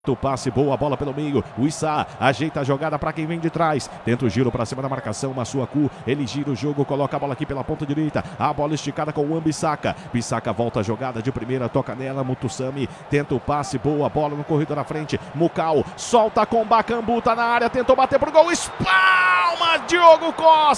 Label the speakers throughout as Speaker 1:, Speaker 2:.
Speaker 1: O passe, boa bola pelo meio, o Issa ajeita a jogada para quem vem de trás, tenta o giro para cima da marcação, Massuaku, ele gira o jogo, coloca a bola aqui pela ponta direita, a bola esticada com o Wan-Bissaka, Bissaka volta a jogada de primeira, toca nela, Mutusami, tenta o passe, boa bola no corredor à frente, Mukau, solta com Bakambu, tá na área, tentou bater pro gol, espalma Diogo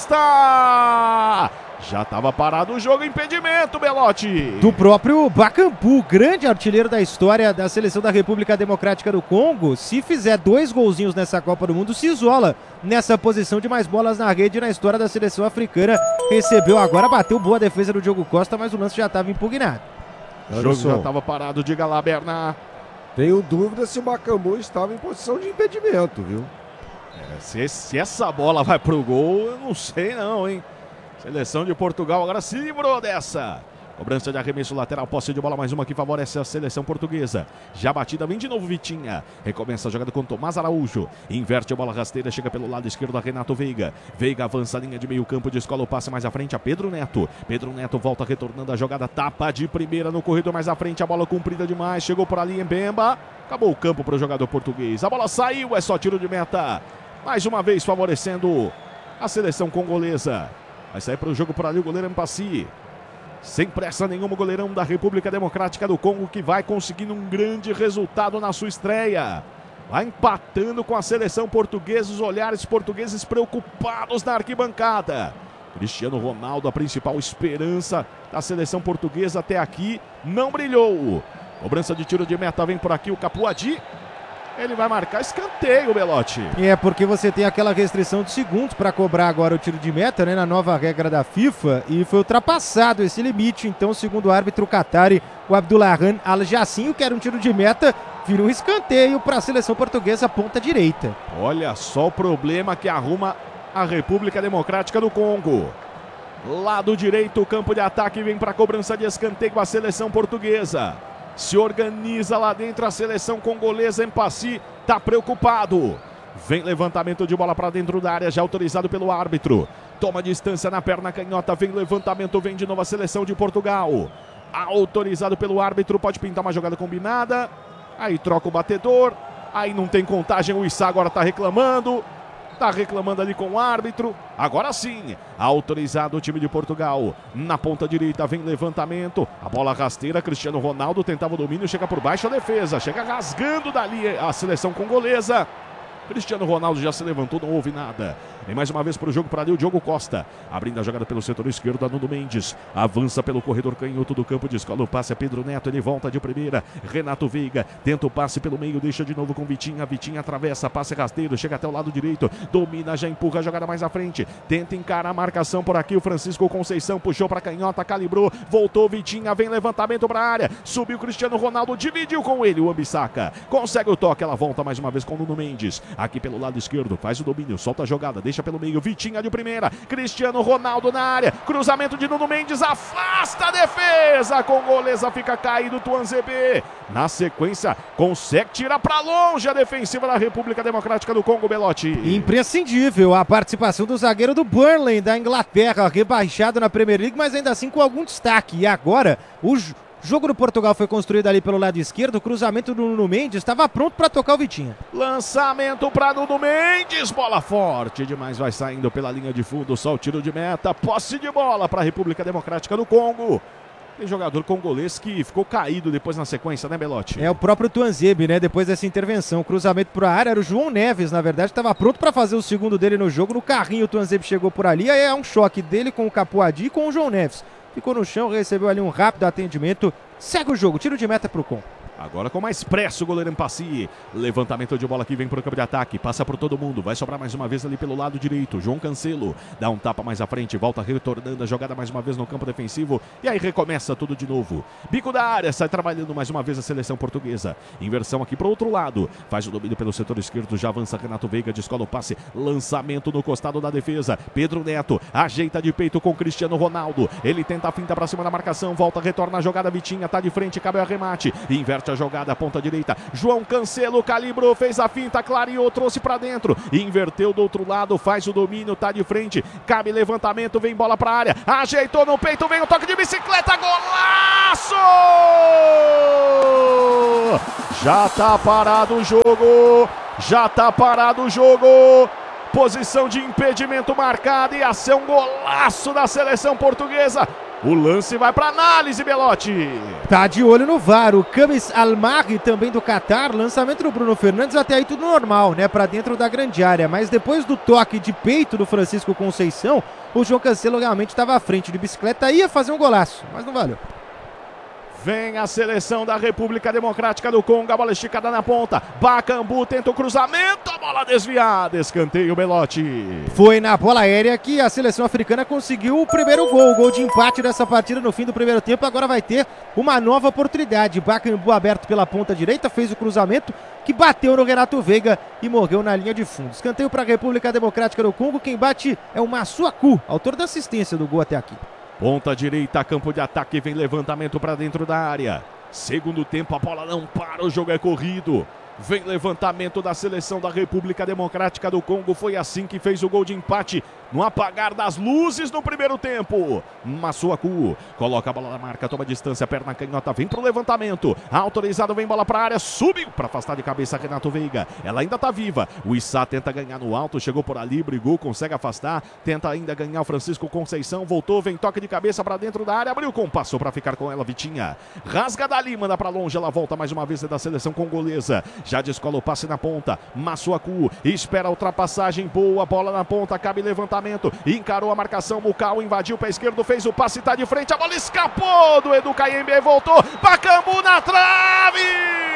Speaker 1: Costa! Já estava parado o jogo, impedimento, Belotti.
Speaker 2: Do próprio Bakambu, grande artilheiro da história da seleção da República Democrática do Congo. Se fizer 2 golzinhos nessa Copa do Mundo, se isola nessa posição de mais bolas na rede na história da seleção africana. Recebeu agora, bateu boa defesa do Diogo Costa, mas o lance já estava impugnado.
Speaker 1: O jogo já estava parado, diga lá, Bernard.
Speaker 3: Tenho dúvida se o Bakambu estava em posição de impedimento, viu?
Speaker 1: Se essa bola vai pro gol, eu não sei não, hein? Seleção de Portugal agora se livrou dessa. Cobrança de arremesso lateral, posse de bola, mais uma que favorece a seleção portuguesa. Já batida, vem de novo Vitinha. Recomeça a jogada com Tomás Araújo. Inverte a bola rasteira, chega pelo lado esquerdo a Renato Veiga. Veiga avança a linha de meio campo, descola o passe mais à frente a Pedro Neto. Pedro Neto volta retornando a jogada, tapa de primeira no corredor mais à frente. A bola comprida demais, chegou por ali em Mbemba. Acabou o campo para o jogador português. A bola saiu, é só tiro de meta. Mais uma vez favorecendo a seleção congolesa. Vai sair para o jogo por ali o goleiro Mpassi. Sem pressa nenhuma, o goleirão da República Democrática do Congo, que vai conseguindo um grande resultado na sua estreia. Vai empatando com a seleção portuguesa, os olhares portugueses preocupados na arquibancada. Cristiano Ronaldo, a principal esperança da seleção portuguesa até aqui, não brilhou. Cobrança de tiro de meta, vem por aqui o Capuadi. Ele vai marcar escanteio, Belotti.
Speaker 2: É, porque você tem aquela restrição de segundos para cobrar agora o tiro de meta, né, na nova regra da FIFA, e foi ultrapassado esse limite. Então, segundo o árbitro Qatari, o Abdulrahman Al-Jassim, que era um tiro de meta, vira um escanteio para a seleção portuguesa, ponta direita.
Speaker 1: Olha só o problema que arruma a República Democrática do Congo. Lado direito, o campo de ataque vem para a cobrança de escanteio a seleção portuguesa. Se organiza lá dentro a seleção congolesa. Mpassi tá preocupado. Vem levantamento de bola para dentro da área, já autorizado pelo árbitro. Toma distância na perna canhota, vem levantamento, vem de novo a seleção de Portugal. Autorizado pelo árbitro, pode pintar uma jogada combinada. Aí troca o batedor. Aí não tem contagem, o Issa agora tá reclamando. Tá reclamando ali com o árbitro. Agora sim, autorizado o time de Portugal. Na ponta direita vem levantamento. A bola rasteira, Cristiano Ronaldo tentava o domínio, chega por baixo a defesa. Chega rasgando dali a seleção congolesa. Cristiano Ronaldo já se levantou, não houve nada. Vem mais uma vez para o jogo, para ali o Diogo Costa. Abrindo a jogada pelo setor esquerdo, Nuno Mendes. Avança pelo corredor canhoto do campo, descola o passe a Pedro Neto, ele volta de primeira. Renato Veiga tenta o passe pelo meio, deixa de novo com Vitinha. Vitinha atravessa, passe rasteiro, chega até o lado direito. Domina, já empurra a jogada mais à frente. Tenta encarar a marcação por aqui, o Francisco Conceição puxou para canhota, calibrou. Voltou Vitinha, vem levantamento para a área. Subiu Cristiano Ronaldo, dividiu com ele o Wan-Bissaka. Consegue o toque, ela volta mais uma vez com o Nuno Mendes. Aqui pelo lado esquerdo, faz o domínio, solta a jogada, deixa pelo meio, Vitinha de primeira, Cristiano Ronaldo na área, cruzamento de Nuno Mendes, afasta a defesa, a congolesa fica caído, Tuanzebe, na sequência, consegue tirar para longe a defensiva da República Democrática do Congo, Belotti.
Speaker 2: Imprescindível a participação do zagueiro do Burnley, da Inglaterra, rebaixado na Premier League, mas ainda assim com algum destaque. E agora, o jogo do Portugal foi construído ali pelo lado esquerdo, o cruzamento do Nuno Mendes estava pronto para tocar o Vitinha.
Speaker 1: Lançamento para Nuno Mendes, bola forte demais, vai saindo pela linha de fundo, só o tiro de meta, posse de bola para a República Democrática do Congo. Tem jogador congolês que ficou caído depois na sequência, né, Belotti?
Speaker 2: É o próprio Tuanzebe, né, depois dessa intervenção, cruzamento para a área, era o João Neves, na verdade, estava pronto para fazer o segundo dele no jogo, no carrinho o Tuanzebe chegou por ali, aí é um choque dele com o Capuadi e com o João Neves. Ficou no chão, recebeu ali um rápido atendimento. Segue o jogo, tiro de meta pro Congo.
Speaker 1: Agora com mais pressa o goleiro Mpassi. Levantamento de bola que vem para o campo de ataque. Passa por todo mundo. Vai sobrar mais uma vez ali pelo lado direito. João Cancelo dá um tapa mais à frente. Volta retornando a jogada mais uma vez no campo defensivo. E aí recomeça tudo de novo. Bico da área. Sai trabalhando mais uma vez a seleção portuguesa. Inversão aqui para o outro lado. Faz o domínio pelo setor esquerdo. Já avança Renato Veiga. Descola o passe. Lançamento no costado da defesa. Pedro Neto ajeita de peito com Cristiano Ronaldo. Ele tenta a finta para cima da marcação. Volta, retorna a jogada. Vitinha tá de frente. Cabe o arremate. Inverte a a jogada, ponta direita. João Cancelo calibrou, fez a finta, clareou, trouxe pra dentro. Inverteu do outro lado, faz o domínio, tá de frente. Cabe levantamento, vem bola pra área. Ajeitou no peito, vem o toque de bicicleta, golaço! Já tá parado o jogo. Já tá parado o jogo. Posição de impedimento marcada e ação, golaço da seleção portuguesa. O lance vai para análise, Belotti.
Speaker 2: Tá de olho no VAR, o Khamis Al-Marri também do Qatar, lançamento do Bruno Fernandes, até aí tudo normal, né, para dentro da grande área, mas depois do toque de peito do Francisco Conceição, o João Cancelo realmente estava à frente de bicicleta, ia fazer um golaço, mas não valeu.
Speaker 1: Vem a seleção da República Democrática do Congo, a bola esticada na ponta. Bakambu tenta o cruzamento, a bola desviada, escanteio, Belotti.
Speaker 2: Foi na bola aérea que a seleção africana conseguiu o primeiro gol, o gol de empate dessa partida no fim do primeiro tempo. Agora vai ter uma nova oportunidade. Bakambu aberto pela ponta direita, fez o cruzamento que bateu no Renato Veiga e morreu na linha de fundo. Escanteio para a República Democrática do Congo, quem bate é o Massuaku, autor da assistência do gol até aqui.
Speaker 1: Ponta direita, campo de ataque, vem levantamento para dentro da área. Segundo tempo, a bola não para, o jogo é corrido. Vem levantamento da seleção da República Democrática do Congo. Foi assim que fez o gol de empate no apagar das luzes no primeiro tempo. Massuaku coloca a bola na marca, toma distância, perna canhota, vem pro levantamento. Autorizado, vem bola pra área, subiu para afastar de cabeça Renato Veiga. Ela ainda tá viva. O Issa tenta ganhar no alto, chegou por ali, brigou, consegue afastar. Tenta ainda ganhar o Francisco Conceição, voltou, vem toque de cabeça para dentro da área, abriu com passou para ficar com ela, Vitinha. Rasga dali, manda para longe, ela volta mais uma vez da seleção congolesa. Já descola o passe na ponta, Massuaku espera a ultrapassagem, boa bola na ponta, cabe levantamento, encarou a marcação, Mukau invadiu para a esquerda, fez o passe, tá de frente, a bola escapou do Edu Kayembe, voltou, Bakambu na trave!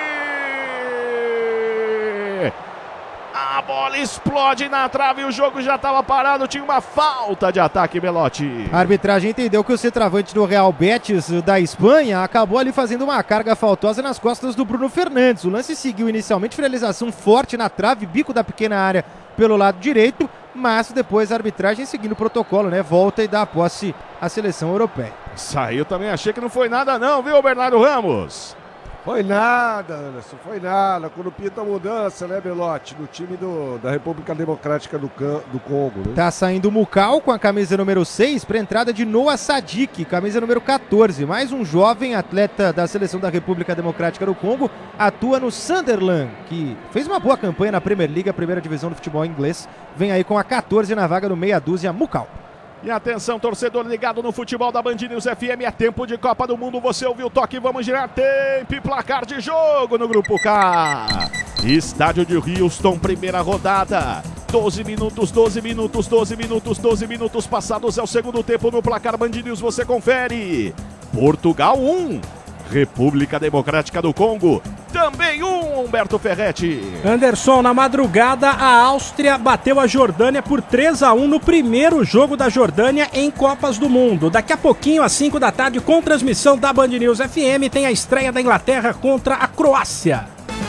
Speaker 1: A bola explode na trave, o jogo já estava parado, tinha uma falta de ataque, Belotti.
Speaker 2: A arbitragem entendeu que o centroavante do Real Betis da Espanha acabou ali fazendo uma carga faltosa nas costas do Bruno Fernandes. O lance seguiu inicialmente finalização forte na trave, bico da pequena área pelo lado direito, mas depois a arbitragem seguindo o protocolo, né, volta e dá a posse à seleção europeia.
Speaker 1: Saiu também, achei que não foi nada não, viu, Bernardo Ramos?
Speaker 3: Foi nada, Anderson, foi nada. Quando pinta a mudança, né, Belotti, no time da República Democrática do Congo, né?
Speaker 2: Tá saindo o Mukau com a camisa número 6 para entrada de Noah Sadik, camisa número 14. Mais um jovem atleta da seleção da República Democrática do Congo, atua no Sunderland, que fez uma boa campanha na Premier League, a primeira divisão do futebol inglês. Vem aí com a 14 na vaga do meia dúzia, Mukau.
Speaker 1: E atenção, torcedor ligado no futebol da Band News FM, é tempo de Copa do Mundo, você ouviu o toque, vamos girar tempo e placar de jogo no Grupo K. Estádio de Houston, primeira rodada, 12 minutos, 12 minutos, 12 minutos, 12 minutos passados, é o segundo tempo no placar Band News, você confere. Portugal 1, República Democrática do Congo, também Humberto Ferretti.
Speaker 4: Anderson, na madrugada, a Áustria bateu a Jordânia por 3-1 no primeiro jogo da Jordânia em Copas do Mundo. Daqui a pouquinho, às 5 da tarde, com transmissão da Band News FM, tem a estreia da Inglaterra contra a Croácia.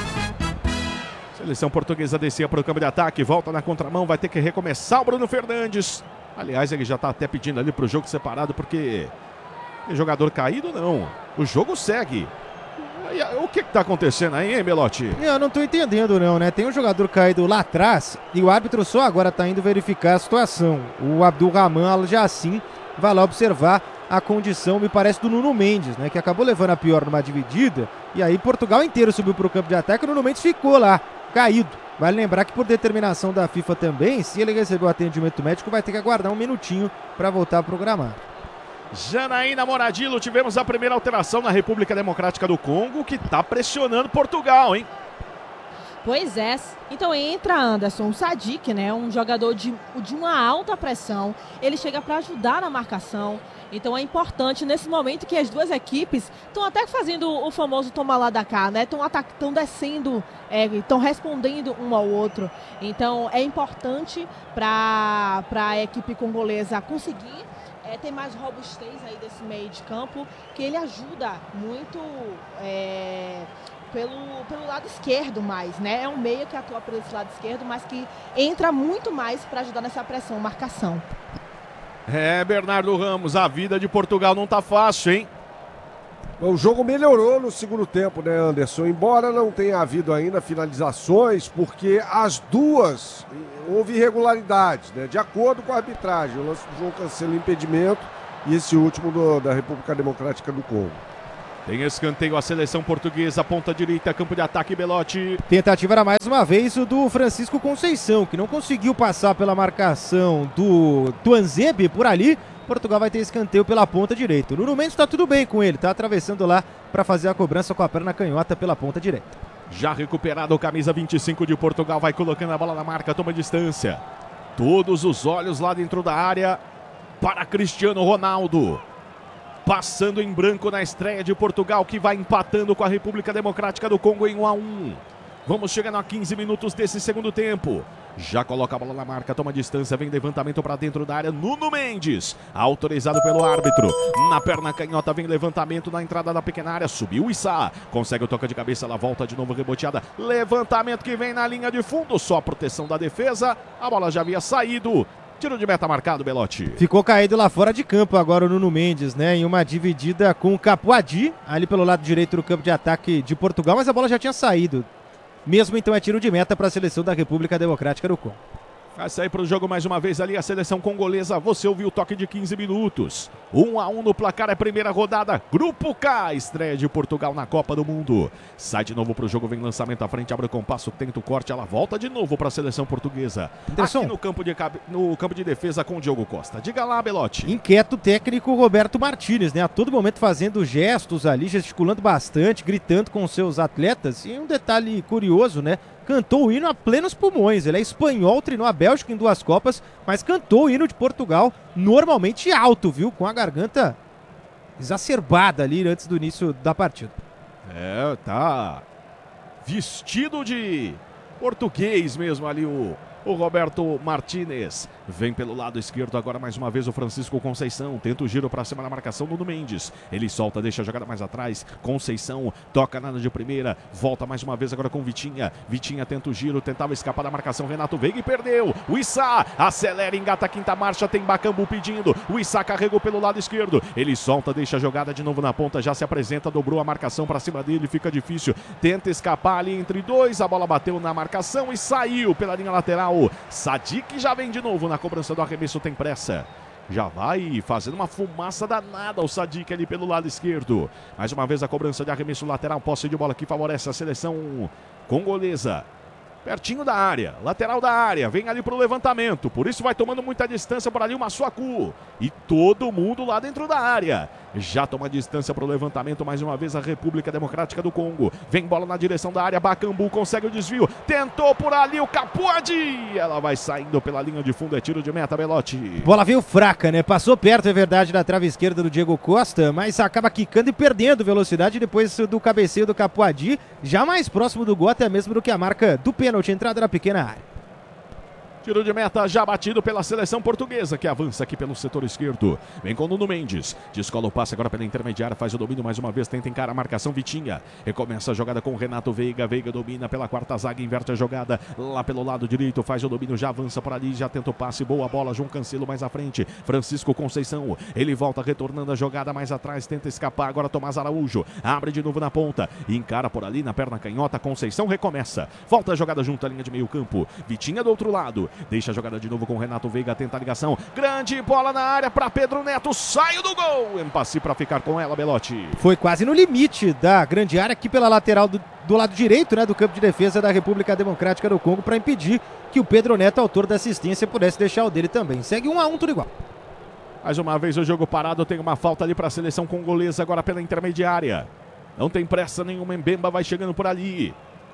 Speaker 1: Seleção portuguesa descia para o campo de ataque, volta na contramão, vai ter que recomeçar o Bruno Fernandes. Aliás, ele já está até pedindo ali para o jogo separado, porque tem jogador caído, não. O jogo segue. O que está acontecendo aí, hein, Belotti?
Speaker 2: Eu não estou entendendo não, né? Tem um jogador caído lá atrás e o árbitro só agora está indo verificar a situação. O Abdulrahman Al-Jassim vai lá observar a condição, me parece, do Nuno Mendes, né? Que acabou levando a pior numa dividida e aí Portugal inteiro subiu para o campo de ataque e o Nuno Mendes ficou lá, caído. Vale lembrar que por determinação da FIFA também, se ele receber o atendimento médico, vai ter que aguardar um minutinho para voltar a programar.
Speaker 1: Janaína Moradillo, tivemos a primeira alteração na República Democrática do Congo, que está pressionando Portugal, hein?
Speaker 5: Pois é, então entra Anderson, o Sadik, né, um jogador de uma alta pressão, ele chega para ajudar na marcação, então é importante nesse momento que as duas equipes estão até fazendo o famoso toma lá da cá, né, estão descendo, estão respondendo um ao outro, então é importante para a equipe congolesa conseguir tem mais robustez aí desse meio de campo, que ele ajuda muito pelo lado esquerdo mais, né? É um meia que atua pelo lado esquerdo, mas que entra muito mais para ajudar nessa pressão, marcação.
Speaker 1: Bernardo Ramos, a vida de Portugal não tá fácil, hein?
Speaker 3: O jogo melhorou no segundo tempo, né, Anderson? Embora não tenha havido ainda finalizações, porque as duas houve irregularidades, né? De acordo com a arbitragem. O lance do João Cancelo, impedimento, e esse último da República Democrática do Congo.
Speaker 1: Tem escanteio a seleção portuguesa, ponta direita, campo de ataque, Belotti.
Speaker 2: Tentativa era mais uma vez o do Francisco Conceição, que não conseguiu passar pela marcação do Tuanzebe por ali. Portugal vai ter escanteio pela ponta direita. O Nuno Mendes está tudo bem com ele, está atravessando lá para fazer a cobrança com a perna canhota pela ponta direita.
Speaker 1: Já recuperado o camisa 25 de Portugal, vai colocando a bola na marca, toma distância. Todos os olhos lá dentro da área para Cristiano Ronaldo. Passando em branco na estreia de Portugal, que vai empatando com a República Democrática do Congo em 1-1. Vamos chegando a 15 minutos desse segundo tempo. Já coloca a bola na marca, toma distância, vem levantamento para dentro da área. Nuno Mendes, autorizado pelo árbitro. Na perna canhota vem levantamento na entrada da pequena área. Subiu o Issa, consegue o toque de cabeça, ela volta de novo reboteada. Levantamento que vem na linha de fundo, só a proteção da defesa. A bola já havia saído. Tiro de meta marcado, Belotti.
Speaker 2: Ficou caído lá fora de campo agora o Nuno Mendes, né? Em uma dividida com o Capuadi, ali pelo lado direito do campo de ataque de Portugal, mas a bola já tinha saído. Mesmo então é tiro de meta para a seleção da República Democrática do Congo.
Speaker 1: Vai sair para o jogo mais uma vez ali a seleção congolesa. Você ouviu o toque de 15 minutos. 1-1 no placar, é a primeira rodada. Grupo K, estreia de Portugal na Copa do Mundo. Sai de novo para o jogo, vem lançamento à frente, abre o compasso, tenta o corte, ela volta de novo para a seleção portuguesa.
Speaker 2: Anderson.
Speaker 1: Aqui no campo de defesa com o Diogo Costa. Diga lá, Belotti.
Speaker 2: Inquieto o técnico Roberto Martínez, né? A todo momento fazendo gestos ali, gesticulando bastante, gritando com seus atletas. E um detalhe curioso, né? Cantou o hino a plenos pulmões. Ele é espanhol, treinou a Bélgica em 2 Copas, mas cantou o hino de Portugal normalmente alto, viu? Com a garganta exacerbada ali antes do início da partida.
Speaker 1: Tá vestido de português mesmo ali o Roberto Martínez. Vem pelo lado esquerdo agora mais uma vez o Francisco Conceição. Tenta o giro para cima da marcação do Nuno Mendes. Ele solta, deixa a jogada mais atrás. Conceição toca nada de primeira. Volta mais uma vez agora com Vitinha. Vitinha tenta o giro, tentava escapar da marcação. Renato Veiga e perdeu. O Issa acelera, engata a quinta marcha. Tem Bakambu pedindo. O Issa carregou pelo lado esquerdo. Ele solta, deixa a jogada de novo na ponta. Já se apresenta, dobrou a marcação para cima dele. Fica difícil. Tenta escapar ali entre dois. A bola bateu na marcação e saiu pela linha lateral. Sadik já vem de novo na cobrança do arremesso, tem pressa. Já vai fazendo uma fumaça danada o Sadik ali pelo lado esquerdo. Mais uma vez a cobrança de arremesso lateral, posse de bola que favorece a seleção congolesa. Pertinho da área, lateral da área, vem ali pro levantamento, por isso vai tomando muita distância por ali o Massuaku. E todo mundo lá dentro da área. Já toma distância pro levantamento mais uma vez a República Democrática do Congo. Vem bola na direção da área, Bakambu consegue o desvio, tentou por ali o Capuadi. Ela vai saindo pela linha de fundo, é tiro de meta, Belotti.
Speaker 2: Bola veio fraca, né? Passou perto, é verdade, da trave esquerda do Diego Costa, mas acaba quicando e perdendo velocidade depois do cabeceio do Capuadi, já mais próximo do gol até mesmo do que a marca do pênalti, entrada na pequena área.
Speaker 1: Tiro de meta já batido pela seleção portuguesa, que avança aqui pelo setor esquerdo. Vem com o Nuno Mendes. Descola o passe agora pela intermediária, faz o domínio mais uma vez, tenta encarar a marcação Vitinha. Recomeça a jogada com o Renato Veiga. Veiga domina pela quarta zaga, inverte a jogada lá pelo lado direito, faz o domínio, já avança por ali, já tenta o passe, boa bola, João Cancelo mais à frente. Francisco Conceição, ele volta retornando a jogada mais atrás, tenta escapar agora Tomás Araújo. Abre de novo na ponta, encara por ali na perna canhota, Conceição recomeça. Volta a jogada junto à linha de meio campo. Vitinha do outro lado. Deixa a jogada de novo com o Renato Veiga, tenta a ligação. Grande bola na área para Pedro Neto, saiu do gol. Empassi para ficar com ela, Belotti.
Speaker 2: Foi quase no limite da grande área aqui pela lateral do lado direito, né, do campo de defesa da República Democrática do Congo, para impedir que o Pedro Neto, autor da assistência, pudesse deixar o dele também. Segue 1-1, tudo igual.
Speaker 1: Mais uma vez o jogo parado, tem uma falta ali para a seleção congolesa agora pela intermediária. Não tem pressa nenhuma, Mbemba vai chegando por ali.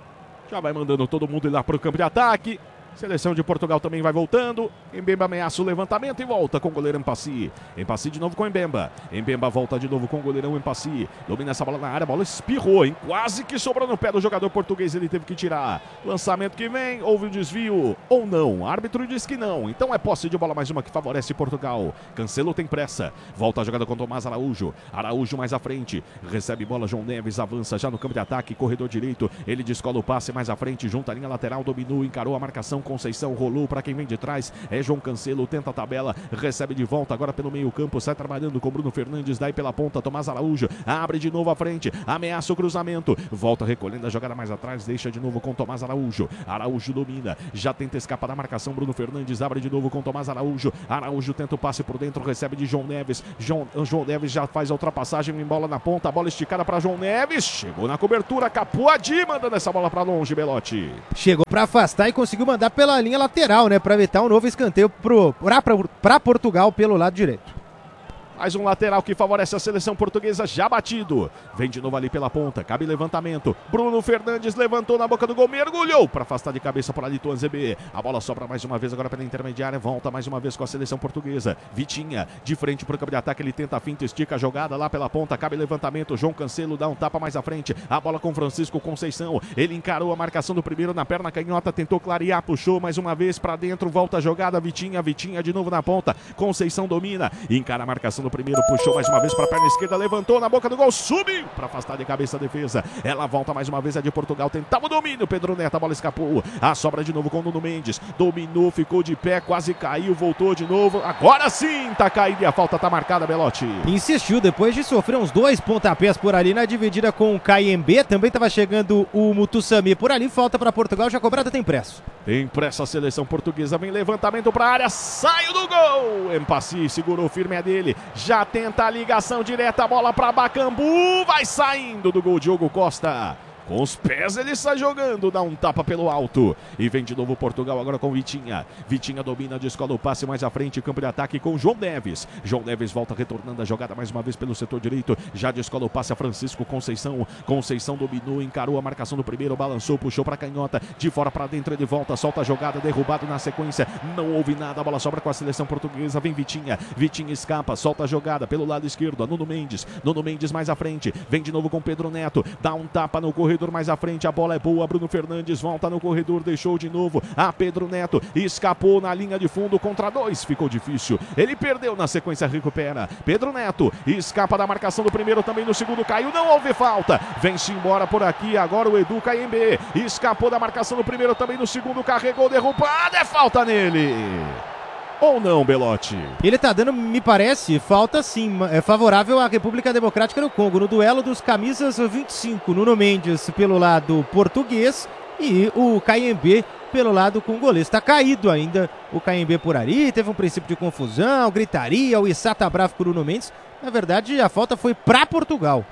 Speaker 1: Já vai mandando todo mundo ir lá para o campo de ataque. Seleção de Portugal também vai voltando. Mbemba ameaça o levantamento e volta com o goleiro Empassi. Empassi de novo com Mbemba. Mbemba volta de novo com o goleirão Empassi. Domina essa bola na área, a bola espirrou, hein? Quase que sobrou no pé do jogador português, ele teve que tirar. Lançamento que vem, houve um desvio ou não. O árbitro diz que não. Então é posse de bola mais uma que favorece Portugal. Cancelo tem pressa. Volta a jogada com Tomás Araújo. Araújo mais à frente. Recebe bola, João Neves avança já no campo de ataque, corredor direito. Ele descola o passe mais à frente, junta a linha lateral, dominou, encarou a marcação. Conceição rolou para quem vem de trás. É João Cancelo, tenta a tabela, recebe de volta agora pelo meio campo, sai trabalhando com Bruno Fernandes, daí pela ponta, Tomás Araújo, abre de novo à frente, ameaça o cruzamento, volta recolhendo a jogada mais atrás, deixa de novo com Tomás Araújo. Araújo domina, já tenta escapar da marcação, Bruno Fernandes abre de novo com Tomás Araújo. Araújo tenta o passe por dentro, recebe de João Neves. João Neves já faz a ultrapassagem, em bola na ponta, a bola esticada para João Neves, chegou na cobertura, Capuadi mandando essa bola para longe, Belotti.
Speaker 2: Chegou para afastar e conseguiu mandar pela linha lateral, né, para evitar um novo escanteio para Portugal pelo lado direito.
Speaker 1: Mais um lateral que favorece a seleção portuguesa, já batido. Vem de novo ali pela ponta, cabe levantamento. Bruno Fernandes levantou na boca do gol, mergulhou para afastar de cabeça por ali Tuanzebe. A bola sobra mais uma vez agora pela intermediária, volta mais uma vez com a seleção portuguesa. Vitinha, de frente para o campo de ataque, ele tenta a finta, estica a jogada lá pela ponta, cabe levantamento. João Cancelo dá um tapa mais à frente, a bola com Francisco Conceição. Ele encarou a marcação do primeiro na perna canhota, tentou clarear, puxou mais uma vez para dentro, volta a jogada, Vitinha de novo na ponta. Conceição domina, encara a marcação do primeiro, puxou mais uma vez para a perna esquerda, levantou na boca do gol, subiu para afastar de cabeça a defesa. Ela volta mais uma vez, a de Portugal, tentava o domínio, Pedro Neto, a bola escapou, a sobra de novo com o Nuno Mendes, dominou, ficou de pé, quase caiu, voltou de novo, agora sim tá caído e a falta tá marcada, Belotti.
Speaker 2: Insistiu depois de sofrer uns 2 pontapés por ali na dividida com o KMB, também estava chegando o Mutussami por ali, falta para Portugal, já cobrada tem pressa.
Speaker 1: Tem pressa a seleção portuguesa, vem levantamento para a área, saiu do gol, Empassi segurou firme a dele, já tenta a ligação direta, a bola para Bacambu, vai saindo do gol Diogo Costa. Com os pés ele sai jogando, dá um tapa pelo alto. E vem de novo Portugal agora com Vitinha. Vitinha domina, descola o passe mais à frente, campo de ataque com João Neves. João Neves volta retornando a jogada mais uma vez pelo setor direito. Já descola o passe a Francisco Conceição. Conceição dominou, encarou a marcação do primeiro, balançou, puxou para canhota. De fora para dentro ele volta, solta a jogada, derrubado na sequência. Não houve nada, a bola sobra com a seleção portuguesa. Vem Vitinha, Vitinha escapa, solta a jogada pelo lado esquerdo. Nuno Mendes mais à frente. Vem de novo com Pedro Neto, dá um tapa no corredor mais à frente, a bola é boa, Bruno Fernandes volta no corredor, deixou de novo a Pedro Neto, escapou na linha de fundo contra 2, ficou difícil, ele perdeu na sequência, recupera, Pedro Neto, escapa da marcação do primeiro, também no segundo caiu, não houve falta, vem-se embora por aqui, agora o Edu KMB, escapou da marcação do primeiro, também no segundo, carregou, derrubada, é falta nele. Ou não, Belotti?
Speaker 2: Ele tá dando, me parece, falta sim, é favorável à República Democrática do Congo, no duelo dos camisas 25, Nuno Mendes pelo lado português e o KMB pelo lado congolês. Tá caído ainda o KMB por ali, teve um princípio de confusão, gritaria, o Issa tá bravo com o Nuno Mendes. Na verdade, a falta foi pra Portugal.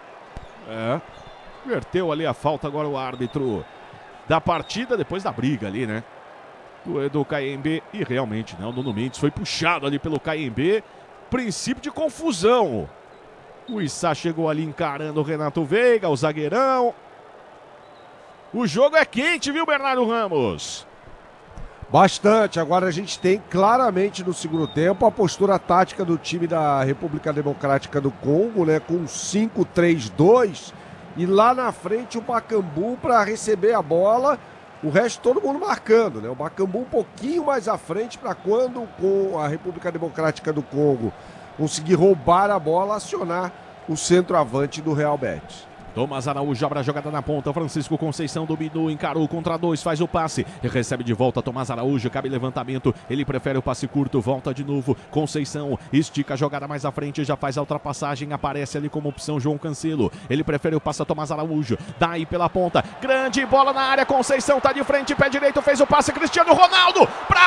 Speaker 1: Inverteu ali a falta agora o árbitro da partida, depois da briga ali, né? Do KMB, e realmente não, Nuno Mendes foi puxado ali pelo KMB, princípio de confusão. O Issa chegou ali encarando o Renato Veiga, o zagueirão. O jogo é quente, viu, Bernardo Ramos?
Speaker 3: Bastante, agora a gente tem claramente no segundo tempo a postura tática do time da República Democrática do Congo, né, com 5-3-2, e lá na frente o Bacambu para receber a bola. O resto todo mundo marcando, né? O Bacambu um pouquinho mais à frente para quando com a República Democrática do Congo conseguir roubar a bola, acionar o centroavante do Real Betis.
Speaker 1: Tomás Araújo abre a jogada na ponta, Francisco Conceição dominou, encarou contra 2, faz o passe, recebe de volta Tomás Araújo, cabe levantamento, ele prefere o passe curto, volta de novo, Conceição, estica a jogada mais à frente, já faz a ultrapassagem, aparece ali como opção João Cancelo, ele prefere o passe a Tomás Araújo, daí pela ponta, grande bola na área, Conceição tá de frente, pé direito, fez o passe, Cristiano Ronaldo, pra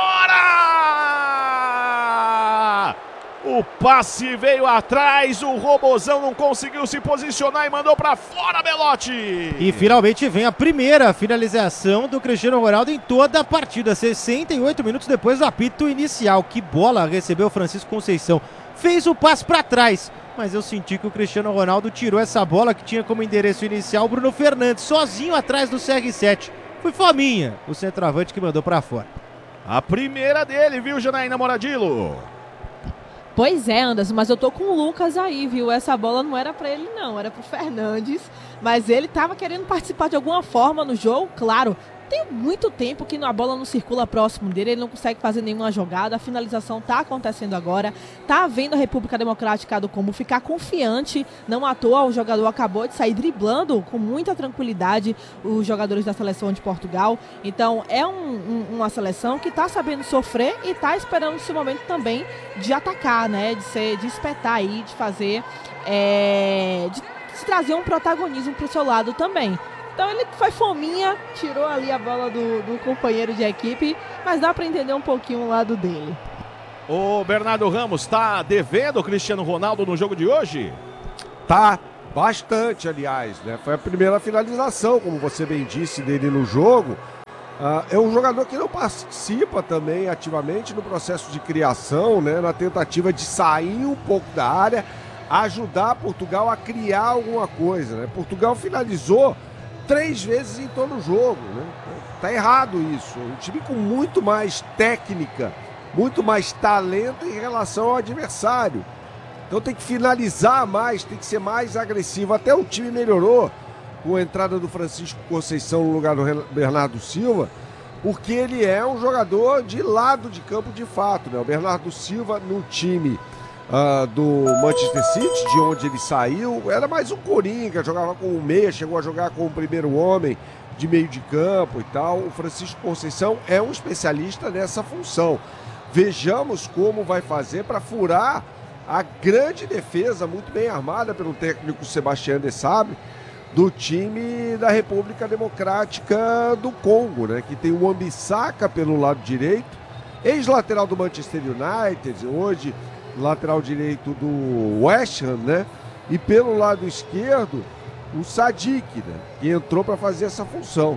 Speaker 1: fora! O passe veio atrás, o Robozão não conseguiu se posicionar e mandou pra fora, Belotti.
Speaker 2: E finalmente vem a primeira finalização do Cristiano Ronaldo em toda a partida, 68 minutos depois do apito inicial. Que bola recebeu o Francisco Conceição. Fez o passe pra trás, mas eu senti que o Cristiano Ronaldo tirou essa bola que tinha como endereço inicial o Bruno Fernandes, sozinho atrás do CR7. Foi Fominha, o centroavante, que mandou pra fora.
Speaker 1: A primeira dele, viu, Janaína Moradilo?
Speaker 5: Pois é, Anderson, mas eu tô com o Lucas aí, viu? Essa bola não era pra ele não, era pro Fernandes, mas ele tava querendo participar de alguma forma no jogo, claro, tem muito tempo que a bola não circula próximo dele, ele não consegue fazer nenhuma jogada, a finalização está acontecendo agora, está vendo a República Democrática do Congo ficar confiante, não à toa o jogador acabou de sair driblando com muita tranquilidade os jogadores da seleção de Portugal, então é uma seleção que está sabendo sofrer e está esperando esse momento também de atacar, né, de espetar aí, de fazer, de trazer um protagonismo para o seu lado também. Então ele foi fominha, tirou ali a bola do companheiro de equipe, mas dá para entender um pouquinho o lado dele.
Speaker 1: O Bernardo Ramos está devendo o Cristiano Ronaldo no jogo de hoje?
Speaker 3: Tá, bastante, aliás, né? Foi a primeira finalização, como você bem disse, dele no jogo. É um jogador que não participa também ativamente no processo de criação, né? Na tentativa de sair um pouco da área, ajudar Portugal a criar alguma coisa, né? Portugal finalizou 3 vezes em todo o jogo, né? Tá errado isso. Um time com muito mais técnica, muito mais talento em relação ao adversário. Então tem que finalizar mais, tem que ser mais agressivo. Até o time melhorou com a entrada do Francisco Conceição no lugar do Bernardo Silva, porque ele é um jogador de lado de campo de fato, né? O Bernardo Silva no time do Manchester City, de onde ele saiu, era mais um coringa, jogava com o meia, chegou a jogar com o primeiro homem de meio de campo e tal. O Francisco Conceição é um especialista nessa função. Vejamos como vai fazer para furar a grande defesa, muito bem armada pelo técnico Sebastião de Sabre, do time da República Democrática do Congo, né? Que tem o Wan-Bissaka pelo lado direito, ex-lateral do Manchester United, hoje lateral direito do West Ham, né? E pelo lado esquerdo, o Sadik, né? Que entrou para fazer essa função.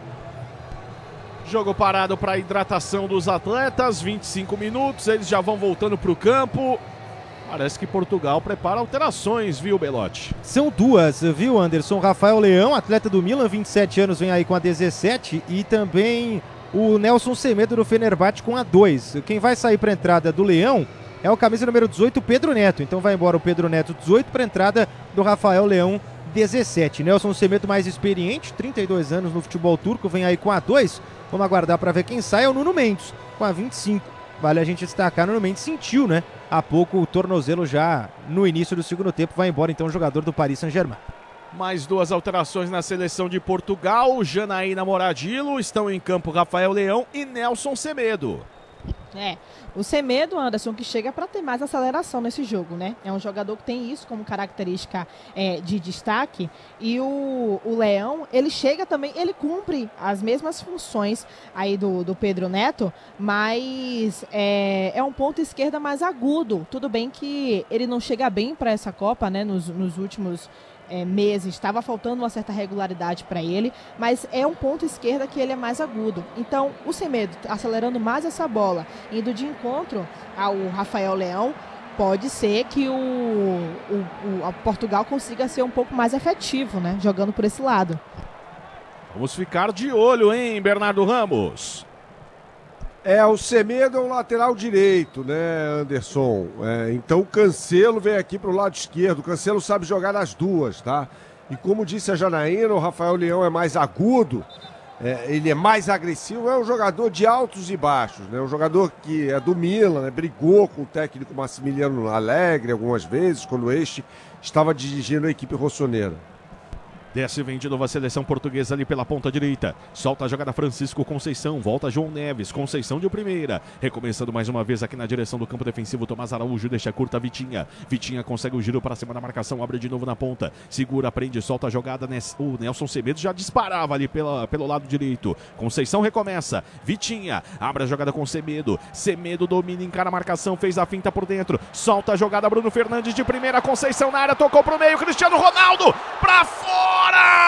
Speaker 1: Jogo parado para hidratação dos atletas, 25 minutos, eles já vão voltando para o campo. Parece que Portugal prepara alterações, viu, Belotti?
Speaker 2: São 2, viu, Anderson? Rafael Leão, atleta do Milan, 27 anos, vem aí com a 17, e também o Nelson Semedo do Fenerbahçe com a 2. Quem vai sair para a entrada do Leão é o camisa número 18, Pedro Neto. Então vai embora o Pedro Neto, 18, para a entrada do Rafael Leão, 17. Nelson Semedo mais experiente, 32 anos no futebol turco, vem aí com a 2. Vamos aguardar para ver quem sai. É o Nuno Mendes, com a 25. Vale a gente destacar, Nuno Mendes sentiu, né? Há pouco o tornozelo já no início do segundo tempo. Vai embora então o jogador do Paris Saint-Germain.
Speaker 1: Mais 2 alterações na seleção de Portugal. Janaína Moradilo, estão em campo Rafael Leão e Nelson Semedo.
Speaker 5: O Semedo, Anderson, que chega para ter mais aceleração nesse jogo, né? É um jogador que tem isso como característica de destaque. E o Leão, ele chega também, ele cumpre as mesmas funções aí do Pedro Neto, mas é um ponto esquerda mais agudo. Tudo bem que ele não chega bem para essa Copa, né? Nos últimos meses, estava faltando uma certa regularidade para ele, mas é um ponto esquerda que ele é mais agudo. Então, o Semedo acelerando mais essa bola, indo de encontro ao Rafael Leão, pode ser que o Portugal consiga ser um pouco mais efetivo, né? Jogando por esse lado.
Speaker 1: Vamos ficar de olho, hein, Bernardo Ramos?
Speaker 3: O Semedo é um lateral direito, né, Anderson? Então o Cancelo vem aqui para o lado esquerdo. O Cancelo sabe jogar nas duas, tá? E como disse a Janaína, o Rafael Leão é mais agudo, ele é mais agressivo, é um jogador de altos e baixos, né? Um jogador que é do Milan, né? Brigou com o técnico Massimiliano Allegri algumas vezes, quando este estava dirigindo a equipe rossoneira.
Speaker 1: Desce, vem de novo a seleção portuguesa ali pela ponta direita. Solta a jogada Francisco Conceição. Volta João Neves. Conceição de primeira. Recomeçando mais uma vez aqui na direção do campo defensivo. Tomás Araújo deixa curta Vitinha. Vitinha consegue o giro para cima da marcação. Abre de novo na ponta. Segura, prende, solta a jogada. O Nelson Semedo já disparava ali pelo lado direito. Conceição recomeça. Vitinha abre a jogada com Semedo. Semedo domina, encara a marcação. Fez a finta por dentro. Solta a jogada Bruno Fernandes de primeira. Conceição na área. Tocou pro meio. Cristiano Ronaldo pra fora!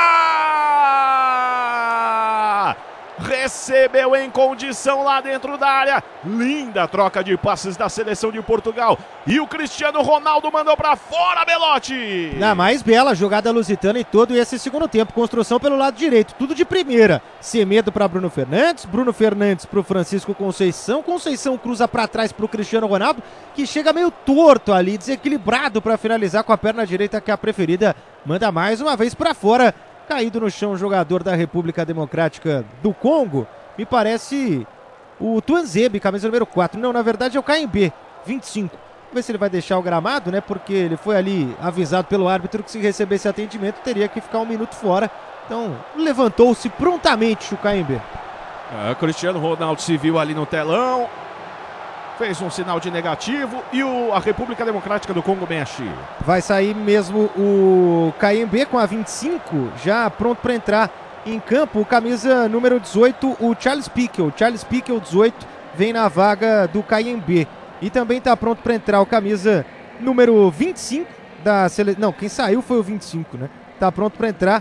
Speaker 1: Recebeu em condição lá dentro da área. Linda troca de passes da seleção de Portugal. E o Cristiano Ronaldo mandou pra fora, Belotti.
Speaker 2: Na mais bela jogada lusitana em todo esse segundo tempo. Construção pelo lado direito, tudo de primeira. Semedo para Bruno Fernandes pro Francisco Conceição. Conceição cruza para trás pro Cristiano Ronaldo, que chega meio torto ali, desequilibrado para finalizar com a perna direita, que é a preferida. Manda mais uma vez para fora. caído no chão o jogador da República Democrática do Congo. Me parece o Tuanzebe, camisa número 4. Não, na verdade é o KMB, 25. Vamos ver se ele vai deixar o gramado, né? Porque ele foi ali avisado pelo árbitro que se recebesse atendimento teria que ficar 1 minuto fora. Então levantou-se prontamente o KMB.
Speaker 1: Cristiano Ronaldo se viu ali no telão. Fez um sinal de negativo e a República Democrática do Congo mexe.
Speaker 2: Vai sair mesmo o KMB com a 25, já pronto para entrar em campo. O camisa número 18, o Charles Pickel. Charles Pickel, 18, vem na vaga do KMB. E também está pronto para entrar o camisa número 25 da seleção. Não, quem saiu foi o 25, né? Está pronto para entrar.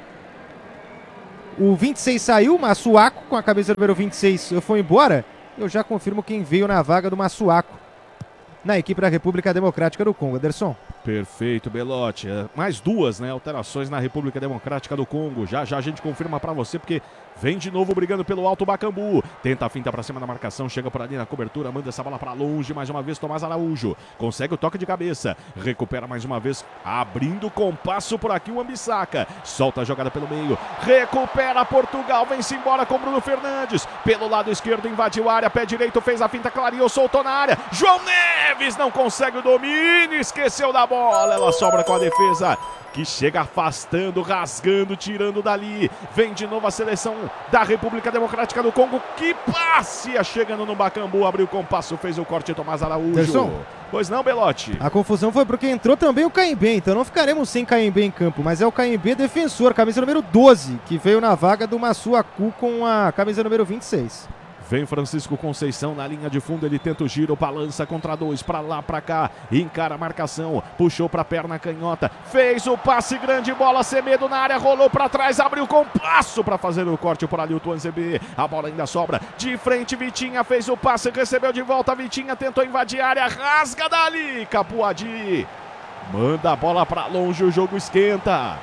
Speaker 2: O 26 saiu, Massuaco, com a camisa número 26 foi embora. Eu já confirmo quem veio na vaga do Massuaco na equipe da República Democrática do Congo. Anderson.
Speaker 1: Perfeito, Belotti. Mais 2, né, alterações na República Democrática do Congo. Já a gente confirma pra você, porque vem de novo brigando pelo alto Bakambu. Tenta a finta pra cima da marcação, chega por ali na cobertura, manda essa bola pra longe. Mais uma vez, Tomás Araújo. Consegue o toque de cabeça. Recupera mais uma vez, abrindo compasso por aqui o Ambissaca. Solta a jogada pelo meio. Recupera Portugal, vem-se embora com Bruno Fernandes. Pelo lado esquerdo, invadiu a área. Pé direito, fez a finta, clareou, soltou na área. João Neves não consegue o domínio, esqueceu da bola. Ela sobra com a defesa, que chega afastando, rasgando, tirando dali. Vem de novo a seleção da República Democrática do Congo. Que passe! Chegando no Bakambu, abriu o compasso, fez o corte Tomás Araújo.
Speaker 2: Terson.
Speaker 1: Pois não, Belotti?
Speaker 2: A confusão foi porque entrou também o KMB, então não ficaremos sem KMB em campo, mas é o KMB defensor, camisa número 12, que veio na vaga do Massuaku com a camisa número 26.
Speaker 1: Vem Francisco Conceição na linha de fundo, ele tenta o giro, balança contra 2, pra lá, pra cá, encara a marcação, puxou pra perna canhota, fez o passe grande, bola Semedo na área, rolou pra trás, abriu com passo pra fazer o corte por ali o Tuanzebe, a bola ainda sobra, de frente Vitinha fez o passe, recebeu de volta, Vitinha tentou invadir a área, rasga dali, Capuadi, manda a bola pra longe, o jogo esquenta,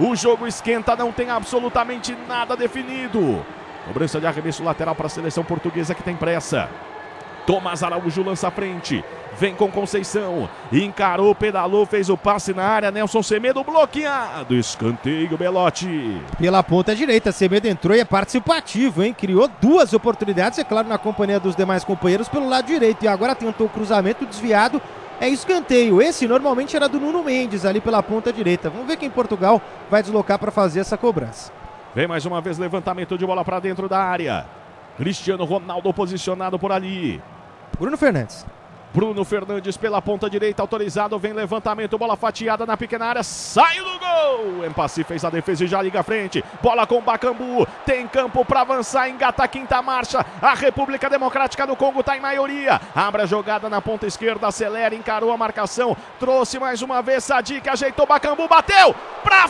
Speaker 1: não tem absolutamente nada definido. Cobrança de arremesso lateral para a seleção portuguesa que tem pressa. Tomás Araújo lança a frente. Vem com Conceição. Encarou, pedalou, fez o passe na área. Nelson Semedo bloqueado. Escanteio, Belotti.
Speaker 2: Pela ponta direita, Semedo entrou e é participativo, hein? Criou 2 oportunidades, é claro, na companhia dos demais companheiros pelo lado direito. E agora tentou o cruzamento desviado. É escanteio. Esse normalmente era do Nuno Mendes ali pela ponta direita. Vamos ver quem Portugal vai deslocar para fazer essa cobrança.
Speaker 1: Vem mais uma vez levantamento de bola para dentro da área. Cristiano Ronaldo posicionado por ali.
Speaker 2: Bruno Fernandes.
Speaker 1: Bruno Fernandes pela ponta direita, autorizado. Vem levantamento, bola fatiada na pequena área. Saiu do gol. Empassi fez a defesa e já liga à frente. Bola com Bakambu. Tem campo para avançar, engata a quinta marcha. A República Democrática do Congo está em maioria. Abre a jogada na ponta esquerda, acelera, encarou a marcação. Trouxe mais uma vez Sadik, ajeitou Bakambu, bateu para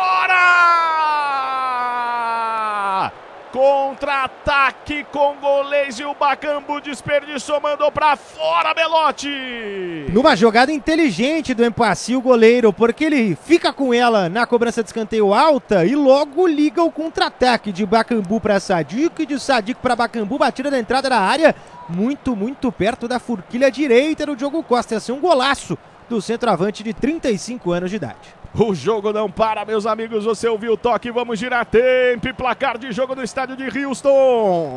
Speaker 1: fora! Contra-ataque congolês e o Bakambu desperdiçou, mandou pra fora, Belotti.
Speaker 2: Numa jogada inteligente do Empassi, o goleiro, porque ele fica com ela na cobrança de escanteio alta e logo liga o contra-ataque de Bakambu para Sadik, de Sadik para Bakambu, batida da entrada da área, muito perto da forquilha direita do Diogo Costa. Esse é um golaço do centroavante de 35 anos de idade.
Speaker 1: O jogo não para, meus amigos, você ouviu o toque, vamos girar tempo e placar de jogo no estádio de Houston.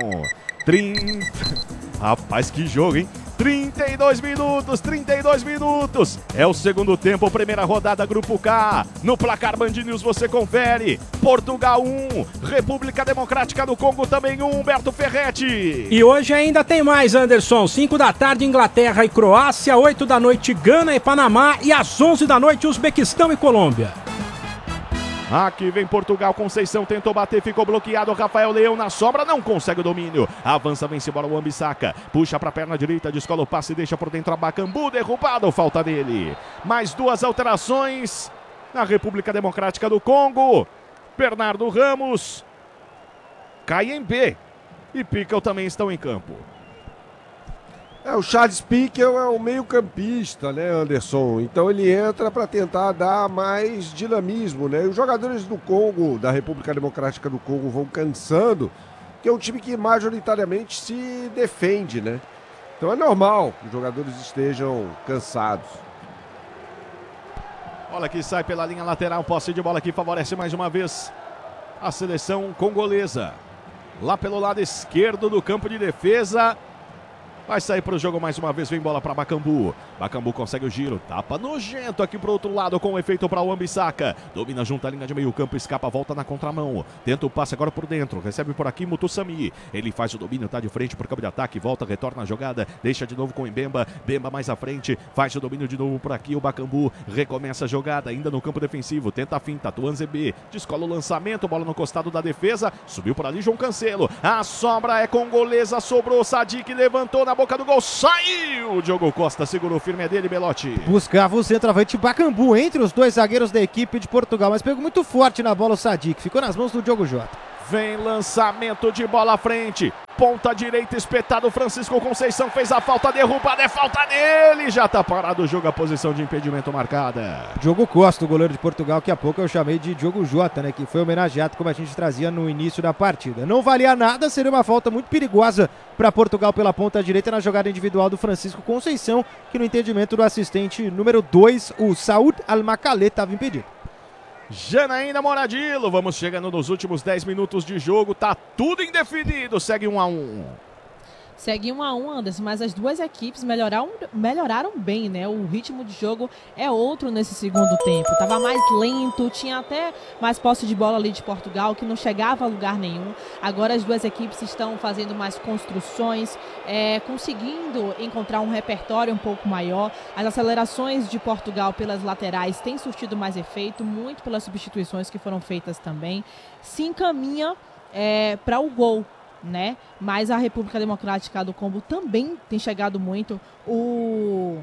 Speaker 1: Rapaz, que jogo, hein? 32 minutos. É o segundo tempo, primeira rodada, Grupo K. No placar Band News você confere. Portugal 1, República Democrática do Congo também 1, Humberto Ferretti.
Speaker 4: E hoje ainda tem mais, Anderson. 5 da tarde, Inglaterra e Croácia. 8 da noite, Gana e Panamá. E às 11 da noite, Uzbequistão e Colômbia.
Speaker 1: Aqui vem Portugal, Conceição tentou bater, ficou bloqueado, Rafael Leão na sobra, não consegue o domínio, avança, vem-se embora o Ambissaca, puxa para a perna direita, descola o passe, deixa por dentro a Bakambu, derrubado, falta dele. Mais 2 alterações na República Democrática do Congo, Bernardo Ramos, KMB e Pickel também estão em campo.
Speaker 3: O Charles Pickel é um meio-campista, né, Anderson? Então ele entra para tentar dar mais dinamismo, né? E os jogadores do Congo, da República Democrática do Congo, vão cansando, que é um time que majoritariamente se defende, né? Então é normal que os jogadores estejam cansados.
Speaker 1: Bola que sai pela linha lateral, posse de bola que favorece mais uma vez a seleção congolesa. Lá pelo lado esquerdo do campo de defesa. Vai sair para o jogo mais uma vez, vem bola para Bakambu. Bakambu consegue o giro, tapa nojento aqui para o outro lado com o efeito para o Wan-Bissaka. Domina junto à linha de meio campo, escapa, volta na contramão. Tenta o passe agora por dentro, recebe por aqui Mutussami. Ele faz o domínio, tá de frente para o campo de ataque, volta, retorna a jogada, deixa de novo com o Mbemba. Mbemba mais à frente, faz o domínio de novo por aqui, o Bakambu recomeça a jogada, ainda no campo defensivo, tenta a finta, Tuanzebe, descola o lançamento, bola no costado da defesa, subiu por ali João Cancelo. A sobra é congolesa, sobrou, Sadik levantou na boca do gol, saiu! Diogo Costa segurou firme, é dele, Belotti.
Speaker 2: Buscava o centroavante Bakambu entre os dois zagueiros da equipe de Portugal, mas pegou muito forte na bola o Sadik, ficou nas mãos do Diogo Jota.
Speaker 1: Vem lançamento de bola à frente, ponta direita espetado, Francisco Conceição fez a falta, derrubada, é falta nele, já tá parado o jogo, a posição de impedimento marcada.
Speaker 2: Diogo Costa, o goleiro de Portugal, que há pouco eu chamei de Diogo Jota, né, que foi homenageado como a gente trazia no início da partida. Não valia nada, seria uma falta muito perigosa para Portugal pela ponta direita na jogada individual do Francisco Conceição, que no entendimento do assistente número 2, o Saúd Al-Makalé, estava impedido.
Speaker 1: Janaína Moradilo, vamos chegando nos últimos 10 minutos de jogo, tá tudo indefinido, segue 1-1.
Speaker 5: Segue 1-1, Anderson, mas as duas equipes melhoraram bem, né? O ritmo de jogo é outro nesse segundo tempo. Tava mais lento, tinha até mais posse de bola ali de Portugal, que não chegava a lugar nenhum. Agora as duas equipes estão fazendo mais construções, conseguindo encontrar um repertório um pouco maior. As acelerações de Portugal pelas laterais têm surtido mais efeito, muito pelas substituições que foram feitas também. Se encaminha para o gol, né? Mas a República Democrática do Congo também tem chegado muito. O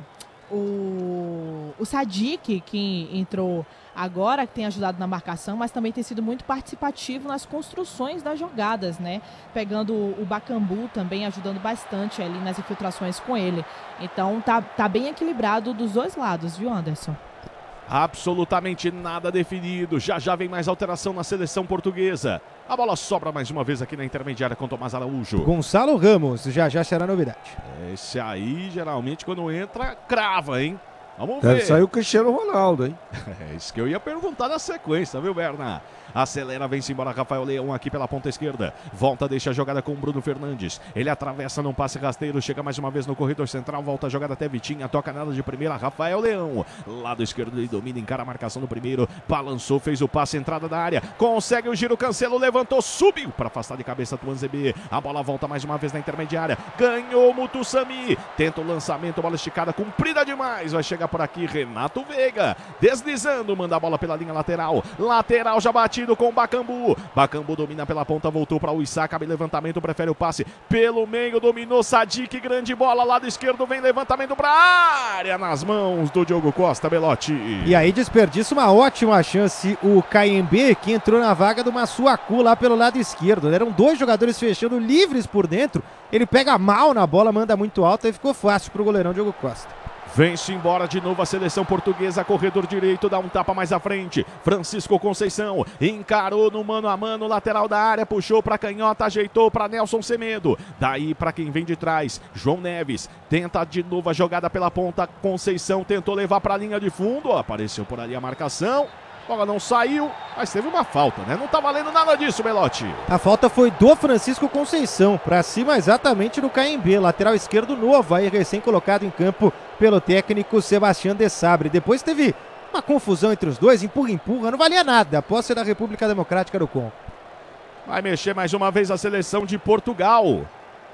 Speaker 5: Sadik, que entrou agora, que tem ajudado na marcação, mas também tem sido muito participativo nas construções das jogadas, né? Pegando o Bakambu também, ajudando bastante ali nas infiltrações com ele. Então tá bem equilibrado dos dois lados, viu, Anderson?
Speaker 1: Absolutamente nada definido, já vem mais alteração na seleção portuguesa. A bola sobra mais uma vez aqui na intermediária com Tomás Araújo.
Speaker 2: Gonçalo Ramos, já será novidade.
Speaker 1: Esse aí, geralmente, quando entra, crava, hein? Vamos ver.
Speaker 3: Deve sair o Cristiano Ronaldo, hein?
Speaker 1: É isso que eu ia perguntar na sequência, viu, Berna? Acelera, vem-se embora Rafael Leão aqui pela ponta esquerda. Volta, deixa a jogada com o Bruno Fernandes. Ele atravessa num passe rasteiro, chega mais uma vez no corredor central, volta a jogada até Vitinha, toca nela de primeira, Rafael Leão. Lado esquerdo ele domina, encara a marcação no primeiro, balançou, fez o passe, entrada da área, consegue o giro, Cancelo, levantou, subiu para afastar de cabeça Tuanzebe. A bola volta mais uma vez na intermediária, ganhou o Mutussami, tenta o lançamento, bola esticada, comprida demais, vai chegar por aqui Renato Veiga, deslizando, manda a bola pela linha lateral já batido com o Bakambu. Bakambu domina pela ponta, voltou para o Issa, cabe levantamento, prefere o passe pelo meio, dominou Sadik, grande bola, lado esquerdo, vem levantamento para a área, nas mãos do Diogo Costa, Belotti.
Speaker 2: E aí desperdiça uma ótima chance o KMB, que entrou na vaga do Massuaku lá pelo lado esquerdo. Eram dois jogadores fechando livres por dentro, ele pega mal na bola, manda muito alto e ficou fácil para o goleirão Diogo Costa.
Speaker 1: Vem-se embora de novo a seleção portuguesa, corredor direito, dá um tapa mais à frente, Francisco Conceição, encarou no mano a mano, lateral da área, puxou para canhota, ajeitou para Nelson Semedo, daí para quem vem de trás, João Neves, tenta de novo a jogada pela ponta, Conceição tentou levar para a linha de fundo, apareceu por ali a marcação, bola não saiu, mas teve uma falta, né? Não tá valendo nada disso, Belotti.
Speaker 2: A falta foi do Francisco Conceição, para cima exatamente do KMB, lateral esquerdo novo, aí recém colocado em campo pelo técnico Sebastião de Sabre. Depois teve uma confusão entre os dois, empurra, não valia nada, a posse da República Democrática do Congo.
Speaker 1: Vai mexer mais uma vez a seleção de Portugal.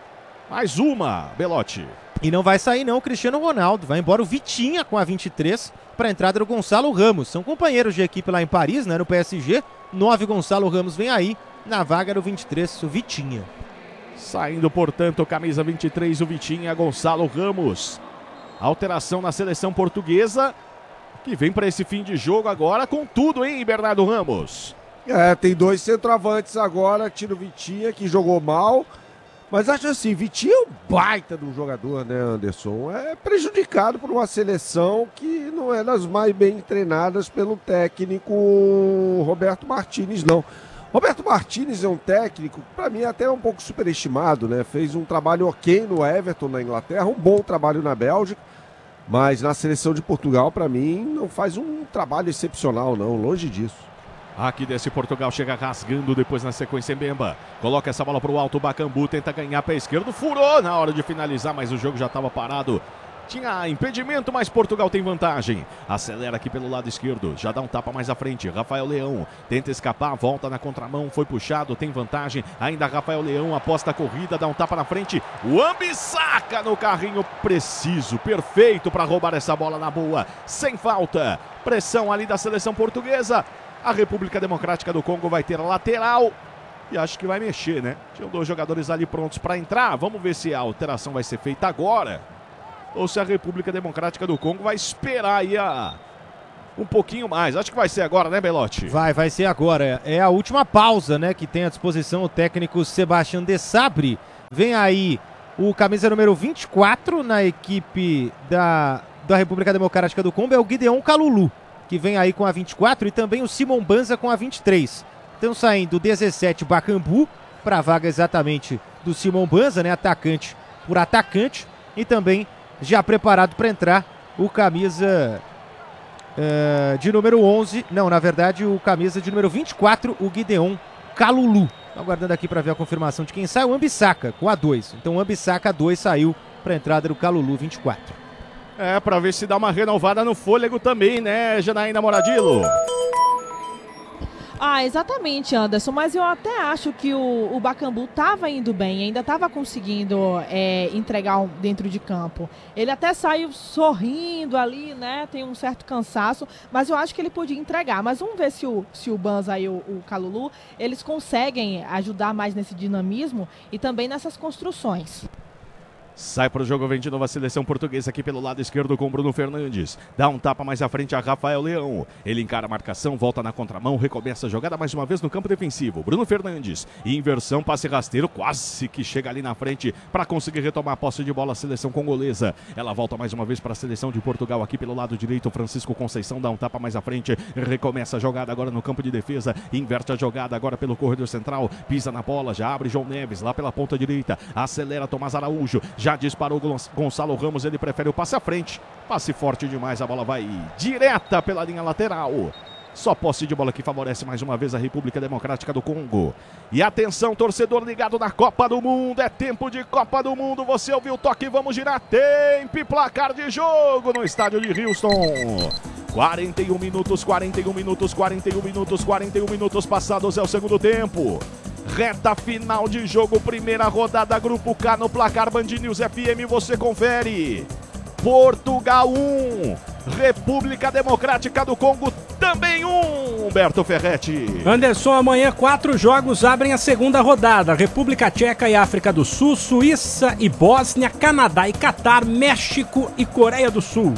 Speaker 1: Mais uma, Belotti.
Speaker 2: E não vai sair não o Cristiano Ronaldo, vai embora o Vitinha com a 23 para a entrada do Gonçalo Ramos. São companheiros de equipe lá em Paris, né, no PSG. 9 Gonçalo Ramos vem aí, na vaga do 23, o Vitinha.
Speaker 1: Saindo, portanto, camisa 23, o Vitinha, Gonçalo Ramos. Alteração na seleção portuguesa, que vem para esse fim de jogo agora com tudo, hein, Bernardo Ramos?
Speaker 3: Tem dois centroavantes agora, tira o Vitinha, que jogou mal. Mas acho assim, Vitinho é um baita do jogador, né, Anderson? É prejudicado por uma seleção que não é das mais bem treinadas pelo técnico Roberto Martínez, não. Roberto Martínez é um técnico, para mim, até um pouco superestimado, né? Fez um trabalho ok no Everton, na Inglaterra, um bom trabalho na Bélgica, mas na seleção de Portugal, para mim, não faz um trabalho excepcional, não, longe disso.
Speaker 1: Aqui desce Portugal, chega rasgando, depois na sequência Mbemba. Coloca essa bola para o alto, o Bakambu tenta ganhar pé esquerdo, furou na hora de finalizar, mas o jogo já estava parado. Tinha impedimento, mas Portugal tem vantagem. Acelera aqui pelo lado esquerdo, já dá um tapa mais à frente. Rafael Leão tenta escapar, volta na contramão, foi puxado, tem vantagem. Ainda Rafael Leão aposta a corrida, dá um tapa na frente. O Ambissaca no carrinho preciso, perfeito para roubar essa bola na boa, sem falta. Pressão ali da seleção portuguesa. A República Democrática do Congo vai ter a lateral. E acho que vai mexer, né? Tinham 2 jogadores ali prontos para entrar. Vamos ver se a alteração vai ser feita agora ou se a República Democrática do Congo vai esperar aí um pouquinho mais. Acho que vai ser agora, né, Belotti?
Speaker 2: Vai ser agora. É a última pausa, né, que tem à disposição o técnico Sebastião de Sabre. Vem aí o camisa número 24 na equipe da República Democrática do Congo, é o Gideon Kalulu, que vem aí com a 24, e também o Simon Banza com a 23. Estão saindo 17 Bakambu, para a vaga exatamente do Simon Banza, né, atacante por atacante, e também já preparado para entrar o camisa de número 11, não, na verdade o camisa de número 24, o Gideon Kalulu. Aguardando aqui para ver a confirmação de quem sai, o Ambissaca com a 2. Então o Ambissaca 2 saiu para a entrada do Kalulu 24.
Speaker 1: É, para ver se dá uma renovada no fôlego também, né, Janaína Moradillo?
Speaker 5: Ah, exatamente, Anderson, mas eu até acho que o Bakambu estava indo bem, ainda estava conseguindo entregar dentro de campo. Ele até saiu sorrindo ali, né, tem um certo cansaço, mas eu acho que ele podia entregar. Mas vamos ver se o Banza e o Kalulu, eles conseguem ajudar mais nesse dinamismo e também nessas construções.
Speaker 1: Sai para o jogo, vem de novo a seleção portuguesa aqui pelo lado esquerdo com Bruno Fernandes. Dá um tapa mais à frente a Rafael Leão. Ele encara a marcação, volta na contramão, recomeça a jogada mais uma vez no campo defensivo. Bruno Fernandes, inversão, passe rasteiro, quase que chega ali na frente para conseguir retomar a posse de bola a seleção congolesa. Ela volta mais uma vez para a seleção de Portugal aqui pelo lado direito. Francisco Conceição dá um tapa mais à frente, recomeça a jogada agora no campo de defesa, inverte a jogada agora pelo corredor central, pisa na bola, já abre João Neves lá pela ponta direita, acelera Tomás Araújo, já disparou Gonçalo Ramos, ele prefere o passe à frente. Passe forte demais, a bola vai direta pela linha lateral. Só posse de bola que favorece mais uma vez a República Democrática do Congo. E atenção, torcedor ligado na Copa do Mundo. É tempo de Copa do Mundo. Você ouviu o toque, vamos girar. Tempo e placar de jogo no estádio de Houston. 41 minutos, 41 minutos, 41 minutos, 41 minutos passados é o segundo tempo. Reta final de jogo, primeira rodada, Grupo K no placar Band News FM, você confere. Portugal 1, República Democrática do Congo também 1, Humberto Ferretti.
Speaker 4: Anderson, amanhã 4 jogos abrem a segunda rodada. República Tcheca e África do Sul, Suíça e Bósnia, Canadá e Catar, México e Coreia do Sul.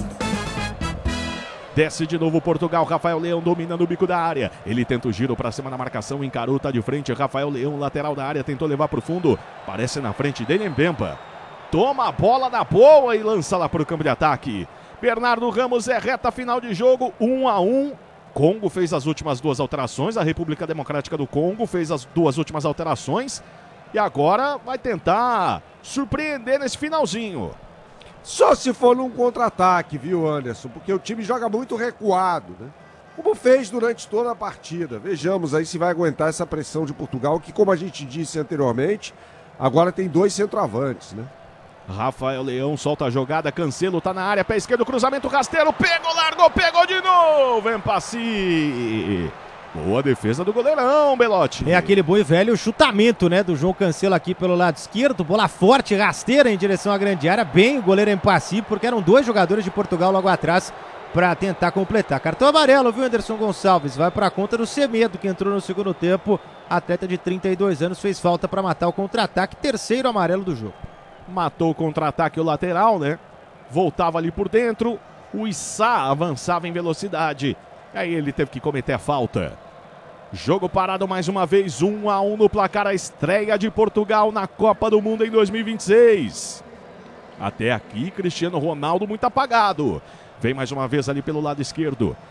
Speaker 1: Desce de novo Portugal, Rafael Leão domina no bico da área. Ele tenta o giro pra cima na marcação, encarou, tá de frente. Rafael Leão, lateral da área, tentou levar pro fundo. Parece na frente dele, Mbemba. Toma a bola na boa e lança lá pro campo de ataque. Bernardo Ramos, é reta final de jogo, 1-1. Congo fez as últimas 2 alterações, a República Democrática do Congo fez as 2 últimas alterações. E agora vai tentar surpreender nesse finalzinho.
Speaker 3: Só se for num contra-ataque, viu, Anderson? Porque o time joga muito recuado, né? Como fez durante toda a partida. Vejamos aí se vai aguentar essa pressão de Portugal, que, como a gente disse anteriormente, agora tem 2 centroavantes, né?
Speaker 1: Rafael Leão solta a jogada, Cancelo tá na área, pé esquerdo, cruzamento rasteiro, pegou, largou, pegou de novo, Empassi. Boa defesa do goleirão, Belotti.
Speaker 2: É aquele bom e velho chutamento, né, do João Cancelo aqui pelo lado esquerdo, bola forte, rasteira em direção à grande área, bem o goleiro Empassi, porque eram 2 jogadores de Portugal logo atrás para tentar completar. Cartão amarelo, viu, Anderson Gonçalves? Vai para a conta do Semedo, que entrou no segundo tempo, atleta de 32 anos, fez falta para matar o contra-ataque, terceiro amarelo do jogo.
Speaker 1: Matou o contra-ataque o lateral, né? Voltava ali por dentro, o Issa avançava em velocidade. Aí ele teve que cometer a falta. Jogo parado mais uma vez, 1-1 no placar, a estreia de Portugal na Copa do Mundo em 2026. Até aqui, Cristiano Ronaldo muito apagado. Vem mais uma vez ali pelo lado esquerdo.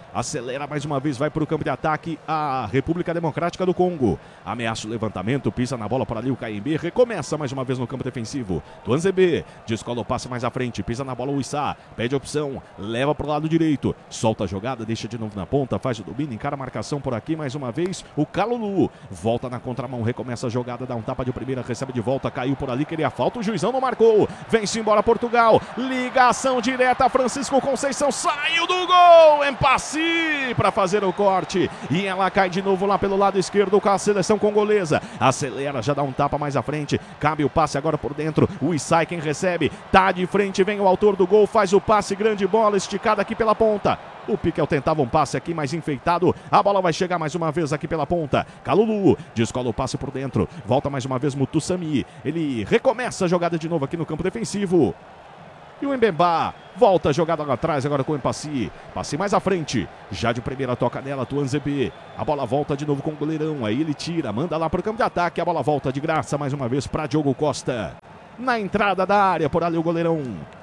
Speaker 1: Acelera mais uma vez, vai para o campo de ataque a República Democrática do Congo. Ameaça o levantamento, pisa na bola por ali o KMB. Recomeça mais uma vez no campo defensivo. Tuanzebe descola o passe mais à frente, pisa na bola o Issa. Pede opção, leva para o lado direito. Solta a jogada, deixa de novo na ponta, faz o domínio, encara a marcação por aqui mais uma vez. O Kalulu volta na contramão, recomeça a jogada, dá um tapa de primeira, recebe de volta, caiu por ali, queria falta, o juizão não marcou. Vem-se embora Portugal. Ligação direta, Francisco Conceição saiu do gol. Empassi para fazer o corte. E ela cai de novo lá pelo lado esquerdo com a seleção congolesa. Acelera, já dá um tapa mais à frente. Cabe o passe agora por dentro. O Issai quem recebe. Tá de frente, vem o autor do gol. Faz o passe, grande bola esticada aqui pela ponta. O Piquel tentava um passe aqui mais enfeitado. A bola vai chegar mais uma vez aqui pela ponta. Kalulu descola o passe por dentro. Volta mais uma vez Mutussami. Ele recomeça a jogada de novo aqui no campo defensivo. E o Mbemba volta a jogada lá atrás agora com o Empassi. Passe mais à frente. Já de primeira toca nela, Tuanzebe. A bola volta de novo com o goleirão. Aí ele tira, manda lá para o campo de ataque. A bola volta de graça mais uma vez para Diogo Costa. Na entrada da área, por ali o goleirão.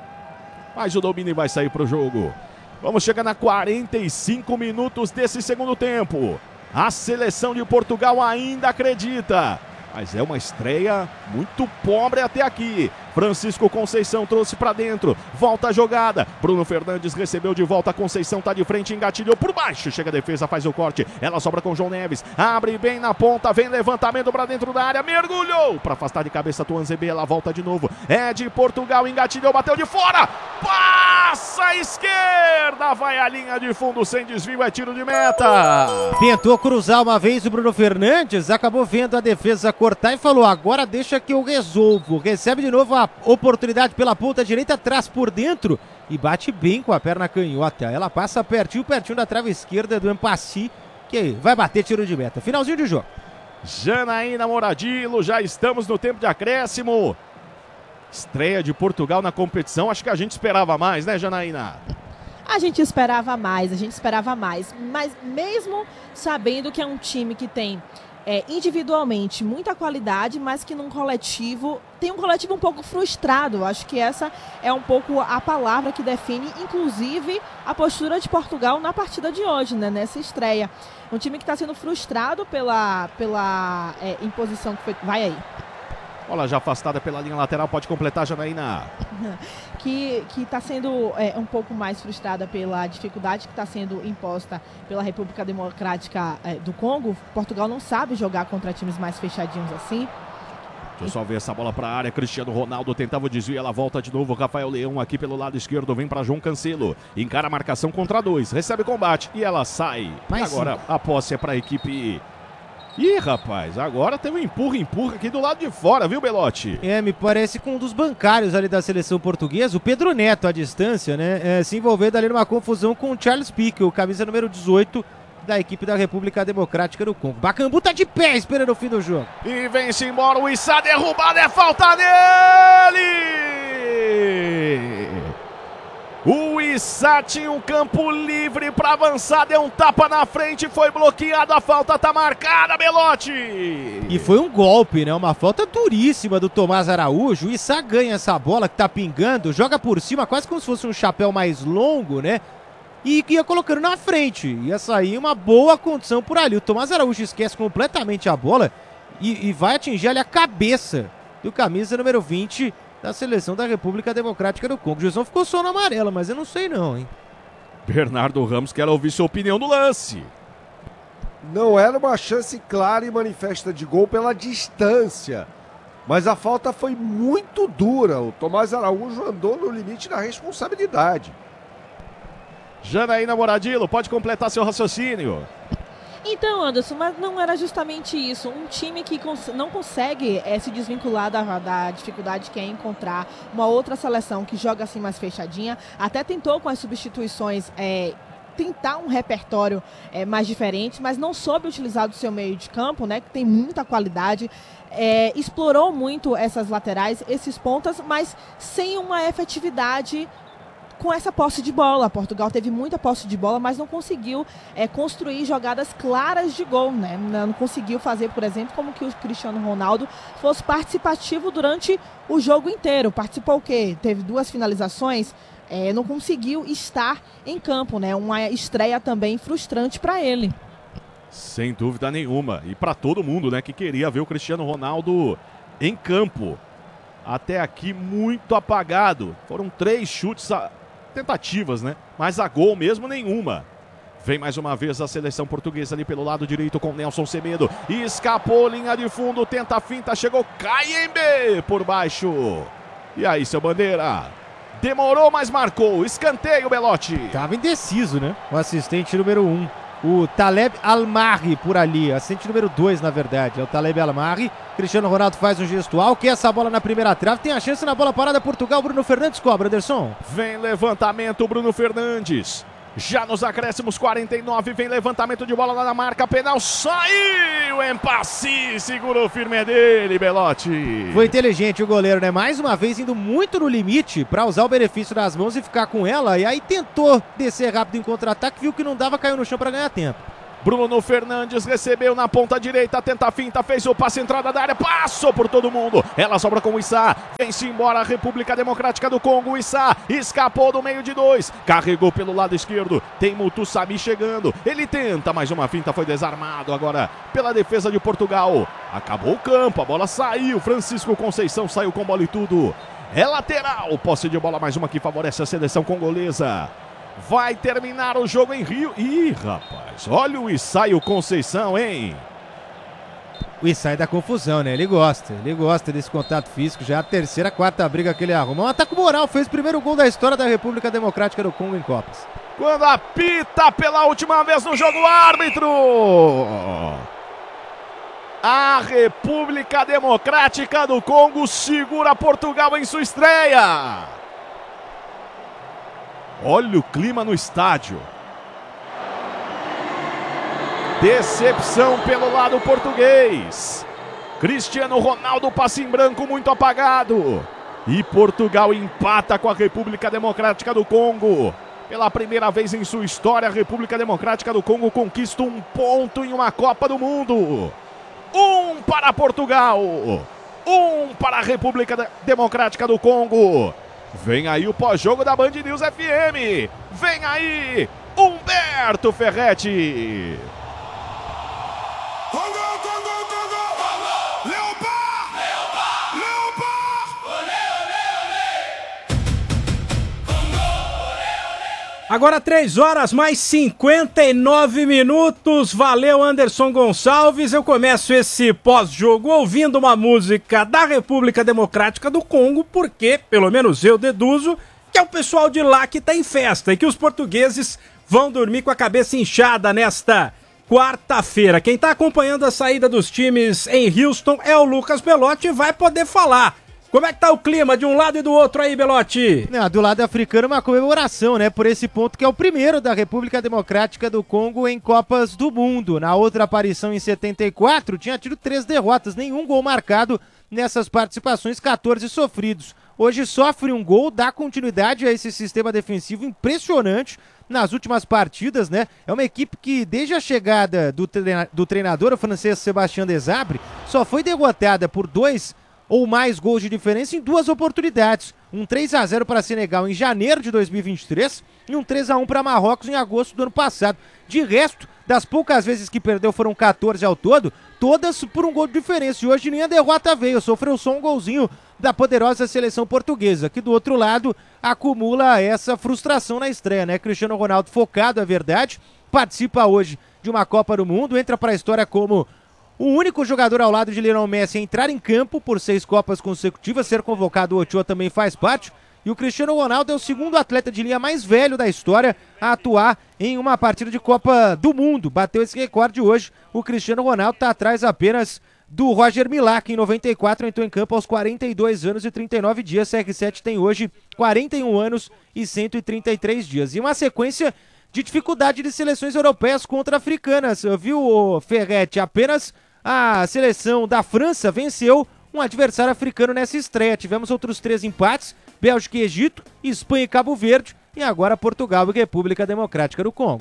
Speaker 1: Mas o domínio vai sair para o jogo. Vamos chegar na 45 minutos desse segundo tempo. A seleção de Portugal ainda acredita. Mas é uma estreia muito pobre até aqui. Francisco Conceição trouxe para dentro. Volta a jogada. Bruno Fernandes recebeu de volta. Conceição tá de frente, engatilhou por baixo. Chega a defesa, faz o corte. Ela sobra com João Neves. Abre bem na ponta. Vem levantamento para dentro da área. Mergulhou para afastar de cabeça Tuanzebe. Ela volta de novo. É de Portugal. Engatilhou, bateu de fora. Passa à esquerda. Vai à linha de fundo sem desvio. É tiro de meta.
Speaker 2: Tentou cruzar uma vez o Bruno Fernandes. Acabou vendo a defesa cortar e falou: agora deixa que eu resolvo. Recebe de novo a oportunidade pela ponta direita, traz por dentro e bate bem com a perna canhota. Ela passa pertinho da trave esquerda do Empassi, que vai bater tiro de meta. Finalzinho de jogo.
Speaker 1: Janaína Moradilo, já estamos no tempo de acréscimo. Estreia de Portugal na competição, acho que a gente esperava mais, né, Janaína?
Speaker 5: A gente esperava mais, mas mesmo sabendo que é um time que tem individualmente muita qualidade, mas que num coletivo, tem um coletivo um pouco frustrado. Acho que essa é um pouco a palavra que define, inclusive, a postura de Portugal na partida de hoje, né, nessa estreia. Um time que está sendo frustrado pela imposição que foi... Vai aí.
Speaker 1: Bola já afastada pela linha lateral, pode completar, Janaína.
Speaker 5: Que está sendo um pouco mais frustrada pela dificuldade que está sendo imposta pela República Democrática do Congo. Portugal não sabe jogar contra times mais fechadinhos assim.
Speaker 1: Deixa eu só ver essa bola para a área. Cristiano Ronaldo tentava o desvio, ela volta de novo. Rafael Leão aqui pelo lado esquerdo, vem para João Cancelo. Encara a marcação contra 2, recebe combate e ela sai.
Speaker 2: Mas
Speaker 1: agora a posse é para a equipe... Ih, rapaz, agora teve um empurra aqui do lado de fora, viu, Belotti?
Speaker 2: Me parece com um dos bancários ali da seleção portuguesa, o Pedro Neto, à distância, né? Se envolvendo ali numa confusão com o Charles Pique, o camisa número 18 da equipe da República Democrática do Congo. Bakambu tá de pé esperando o fim do jogo.
Speaker 1: E vem-se embora, o Issa derrubado, é falta dele! O Issa tinha um campo livre para avançar, deu um tapa na frente, foi bloqueado, a falta tá marcada, Belotti!
Speaker 2: E foi um golpe, né? Uma falta duríssima do Tomás Araújo. O Issa ganha essa bola que tá pingando, joga por cima, quase como se fosse um chapéu mais longo, né? E ia colocando na frente, ia sair uma boa condição por ali. O Tomás Araújo esquece completamente a bola e vai atingir ali a cabeça do camisa número 20 da seleção da República Democrática do Congo. O juizão ficou só na amarela, mas eu não sei não, hein?
Speaker 1: Bernardo Ramos quer ouvir sua opinião do lance.
Speaker 3: Não era uma chance clara e manifesta de gol pela distância, mas a falta foi muito dura. O Tomás Araújo andou no limite da responsabilidade.
Speaker 1: Janaína Moradilo, pode completar seu raciocínio.
Speaker 5: Então, Anderson, mas não era justamente isso. Um time que não consegue se desvincular da dificuldade que é encontrar uma outra seleção que joga assim mais fechadinha. Até tentou com as substituições tentar um repertório mais diferente, mas não soube utilizar do seu meio de campo, né, que tem muita qualidade. Explorou muito essas laterais, esses pontas, mas sem uma efetividade com essa posse de bola. Portugal teve muita posse de bola, mas não conseguiu construir jogadas claras de gol, né? Não conseguiu fazer, por exemplo, como que o Cristiano Ronaldo fosse participativo durante o jogo inteiro. Participou o quê? Teve 2 finalizações, não conseguiu estar em campo, né? Uma estreia também frustrante para ele.
Speaker 1: Sem dúvida nenhuma. E para todo mundo, né, que queria ver o Cristiano Ronaldo em campo. Até aqui muito apagado. Foram 3 chutes, tentativas, né? Mas a gol mesmo nenhuma. Vem mais uma vez a seleção portuguesa ali pelo lado direito com Nelson Semedo. Escapou, linha de fundo, tenta a finta, chegou Kayembe por baixo. E aí, seu Bandeira? Demorou, mas marcou. Escanteio, Belotti.
Speaker 2: Tava indeciso, né? O assistente número 1. O Taleb Almarri por ali. Assistente número 2, na verdade. É o Taleb Almarri. Cristiano Ronaldo faz um gestual. Que essa bola na primeira trave. Tem a chance na bola parada. Portugal. Bruno Fernandes cobra, Anderson.
Speaker 1: Vem levantamento, Bruno Fernandes. Já nos acréscimos 49, vem levantamento de bola lá na marca, penal, saiu, Empassi, segurou firme dele, Belotti.
Speaker 2: Foi inteligente o goleiro, né? Mais uma vez indo muito no limite para usar o benefício das mãos e ficar com ela, e aí tentou descer rápido em contra-ataque, viu que não dava, caiu no chão para ganhar tempo.
Speaker 1: Bruno Fernandes recebeu na ponta direita, tenta a finta, fez o passe, entrada da área, passou por todo mundo. Ela sobra com o Issa, vem-se embora a República Democrática do Congo. O Issa escapou do meio de 2, carregou pelo lado esquerdo, tem Mutussami chegando. Ele tenta mais uma finta, foi desarmado agora pela defesa de Portugal. Acabou o campo, a bola saiu, Francisco Conceição saiu com bola e tudo. É lateral, posse de bola mais uma que favorece a seleção congolesa. Vai terminar o jogo em Rio. Ih, rapaz, olha o Issa e o Conceição, hein?
Speaker 2: O Issa é da confusão, né? Ele gosta desse contato físico. Já é a terceira, quarta briga que ele arruma. Um ataque moral, fez o primeiro gol da história da República Democrática do Congo em Copas.
Speaker 1: Quando apita pela última vez no jogo, árbitro! A República Democrática do Congo segura Portugal em sua estreia. Olha o clima no estádio. Decepção pelo lado português. Cristiano Ronaldo passa em branco muito apagado. E Portugal empata com a República Democrática do Congo. Pela primeira vez em sua história, a República Democrática do Congo conquista 1 ponto em uma Copa do Mundo. 1 para Portugal. 1 para a República Democrática do Congo. Vem aí o pós-jogo da Band News FM. Vem aí Humberto Ferretti.
Speaker 6: Congo, Congo, Congo, Congo. Leopard, Leopard, Leopard. Olé, olé, olé. Congo, olé, olé.
Speaker 4: Agora 3 horas mais 59 minutos. Valeu, Anderson Gonçalves. Eu começo esse pós-jogo ouvindo uma música da República Democrática do Congo, porque, pelo menos eu deduzo, que é o pessoal de lá que tá em festa e que os portugueses vão dormir com a cabeça inchada nesta quarta-feira. Quem tá acompanhando a saída dos times em Houston é o Lucas Belotti e vai poder falar. Como é que tá o clima de um lado e do outro aí, Belotti?
Speaker 2: Do lado africano, uma comemoração, né? Por esse ponto que é o primeiro da República Democrática do Congo em Copas do Mundo. Na outra aparição em 74, tinha tido 3 derrotas, nenhum gol marcado nessas participações, 14 sofridos. Hoje sofre um gol, dá continuidade a esse sistema defensivo impressionante nas últimas partidas, né? É uma equipe que, desde a chegada do treinador, o francês Sébastien Desabre, só foi derrotada por 2 ou mais gols de diferença em 2 oportunidades. Um 3-0 para Senegal em janeiro de 2023 e um 3-1 para Marrocos em agosto do ano passado. De resto, das poucas vezes que perdeu, foram 14 ao todo, todas por um gol de diferença. E hoje nem a derrota veio, sofreu só um golzinho da poderosa seleção portuguesa, que do outro lado acumula essa frustração na estreia, né? Cristiano Ronaldo focado, é verdade, participa hoje de uma Copa do Mundo, entra para a história como o único jogador ao lado de Lionel Messi a entrar em campo por 6 Copas consecutivas, ser convocado, o Ochoa também faz parte. E o Cristiano Ronaldo é o segundo atleta de linha mais velho da história a atuar em uma partida de Copa do Mundo. Bateu esse recorde hoje. O Cristiano Ronaldo está atrás apenas do Roger Milá, que em 94 entrou em campo aos 42 anos e 39 dias. CR7 tem hoje 41 anos e 133 dias. E uma sequência de dificuldade de seleções europeias contra africanas. Viu, Ferretti? Apenas a seleção da França venceu um adversário africano nessa estreia. Tivemos outros 3 empates, Bélgica e Egito, Espanha e Cabo Verde, e agora Portugal e República Democrática do Congo.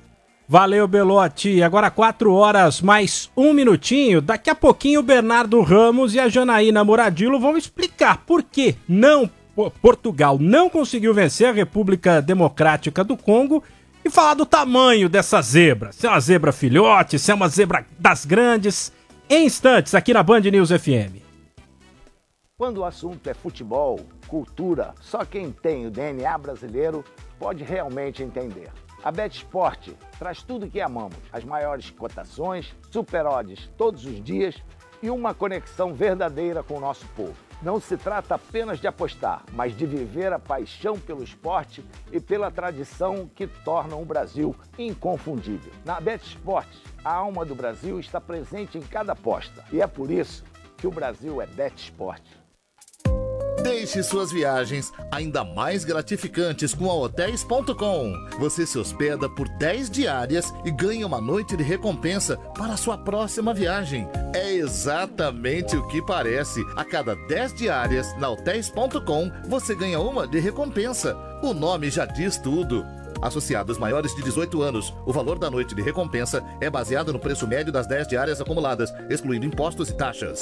Speaker 4: Valeu, Belotti. Agora 4 horas mais 1 minutinho. Daqui a pouquinho o Bernardo Ramos e a Janaína Moradillo vão explicar por que não Portugal não conseguiu vencer a República Democrática do Congo e falar do tamanho dessa zebra. Se é uma zebra filhote, se é uma zebra das grandes. Em instantes, aqui na Band News FM.
Speaker 7: Quando o assunto é futebol, cultura, só quem tem o DNA brasileiro pode realmente entender. A BetSport traz tudo o que amamos, as maiores cotações, super odds todos os dias e uma conexão verdadeira com o nosso povo. Não se trata apenas de apostar, mas de viver a paixão pelo esporte e pela tradição que tornam o Brasil inconfundível. Na BetSport, a alma do Brasil está presente em cada aposta e é por isso que o Brasil é BetSport.
Speaker 8: Deixe suas viagens ainda mais gratificantes com a Hotels.com. Você se hospeda por 10 diárias e ganha uma noite de recompensa para a sua próxima viagem. É exatamente o que parece. A cada 10 diárias na Hotels.com, você ganha uma de recompensa. O nome já diz tudo. Associados maiores de 18 anos, o valor da noite de recompensa é baseado no preço médio das 10 diárias acumuladas, excluindo impostos e taxas.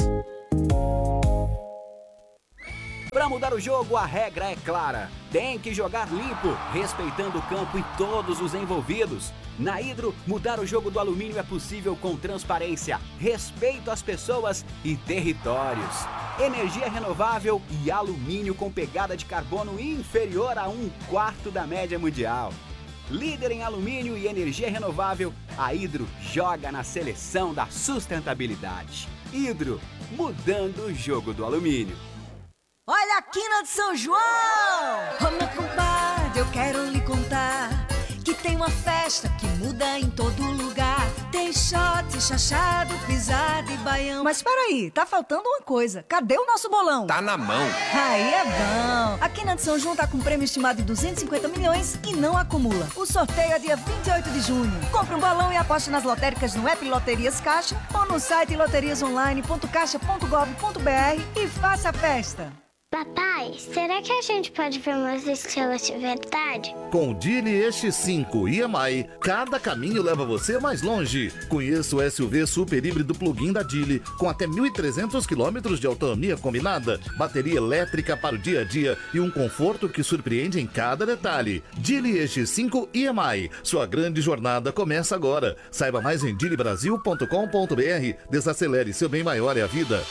Speaker 9: Para mudar o jogo, a regra é clara. Tem que jogar limpo, respeitando o campo e todos os envolvidos. Na Hidro, mudar o jogo do alumínio é possível com transparência, respeito às pessoas e territórios. Energia renovável e alumínio com pegada de carbono inferior a 1/4 da média mundial. Líder em alumínio e energia renovável, a Hidro joga na seleção da sustentabilidade. Hidro, mudando o jogo do alumínio.
Speaker 10: Olha a quina de São João! Ô meu compadre, eu quero lhe contar que tem uma festa que muda em todo lugar. Tem shot, chachado, pisada e baião. Mas peraí, tá faltando uma coisa. Cadê o nosso bolão?
Speaker 11: Tá na mão.
Speaker 10: Aí é bom. A quina de São João tá com um prêmio estimado de 250 milhões e não acumula. O sorteio é dia 28 de junho. Compre um bolão e aposte nas lotéricas no app Loterias Caixa ou no site loteriasonline.caixa.gov.br e faça a festa.
Speaker 12: Papai, será que a gente pode ver umas estrelas de verdade?
Speaker 8: Com o Geely EX5 EMI, cada caminho leva você mais longe. Conheça o SUV super híbrido plug-in da Geely, com até 1.300 km de autonomia combinada, bateria elétrica para o dia a dia e um conforto que surpreende em cada detalhe. Geely EX5 EMI, sua grande jornada começa agora. Saiba mais em geelybrasil.com.br. Desacelere, seu bem maior é a vida.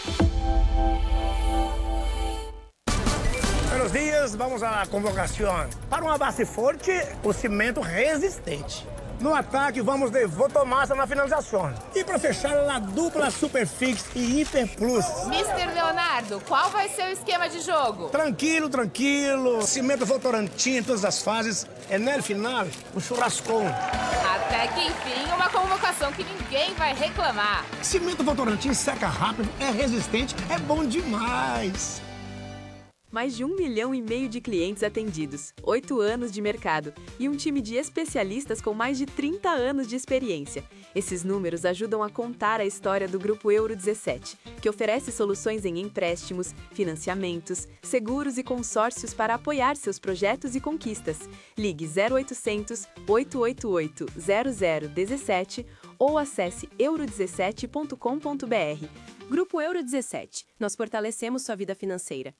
Speaker 13: Buenos días, vamos à convocação. Para uma base forte, o cimento resistente. No ataque, vamos de Votomassa na finalização. E para fechar, a dupla Superfix e Hiper Plus.
Speaker 14: Mister Leonardo, qual vai ser o esquema de jogo?
Speaker 13: Tranquilo, tranquilo. Cimento Votorantim em todas as fases. É no final, um churrascão.
Speaker 14: Até que enfim, uma convocação que ninguém vai reclamar.
Speaker 13: Cimento Votorantim seca rápido, é resistente, é bom demais.
Speaker 15: Mais de 1,5 milhão de clientes atendidos, 8 anos de mercado e um time de especialistas com mais de 30 anos de experiência. Esses números ajudam a contar a história do Grupo Euro 17, que oferece soluções em empréstimos, financiamentos, seguros e consórcios para apoiar seus projetos e conquistas. Ligue 0800 888 0017 ou acesse euro17.com.br. Grupo Euro 17. Nós fortalecemos sua vida financeira.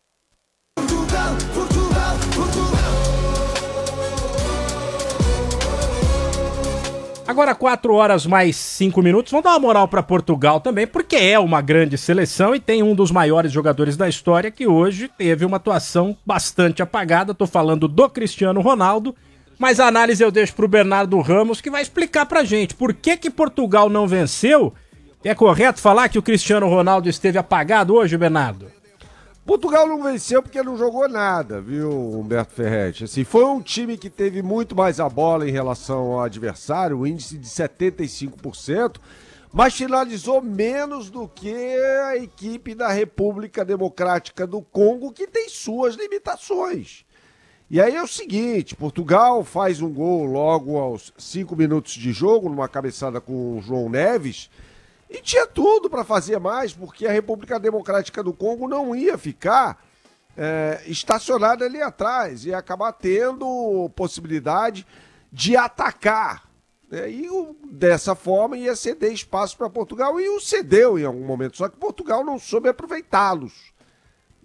Speaker 4: Agora 4 horas mais 5 minutos. Vamos dar uma moral para Portugal também, porque é uma grande seleção e tem um dos maiores jogadores da história que hoje teve uma atuação bastante apagada. Tô falando do Cristiano Ronaldo, mas a análise eu deixo pro Bernardo Ramos, que vai explicar pra gente por que Portugal não venceu. É correto falar que o Cristiano Ronaldo esteve apagado hoje, Bernardo?
Speaker 3: Portugal não venceu porque não jogou nada, viu, Humberto Ferretti? Assim, foi um time que teve muito mais a bola em relação ao adversário, o índice de 75%, mas finalizou menos do que a equipe da República Democrática do Congo, que tem suas limitações. E aí é o seguinte, Portugal faz um gol logo aos 5 minutos de jogo, numa cabeçada com o João Neves, e tinha tudo para fazer mais, porque a República Democrática do Congo não ia ficar estacionada ali atrás, ia acabar tendo possibilidade de atacar. E dessa forma ia ceder espaço para Portugal, e o cedeu em algum momento, só que Portugal não soube aproveitá-los.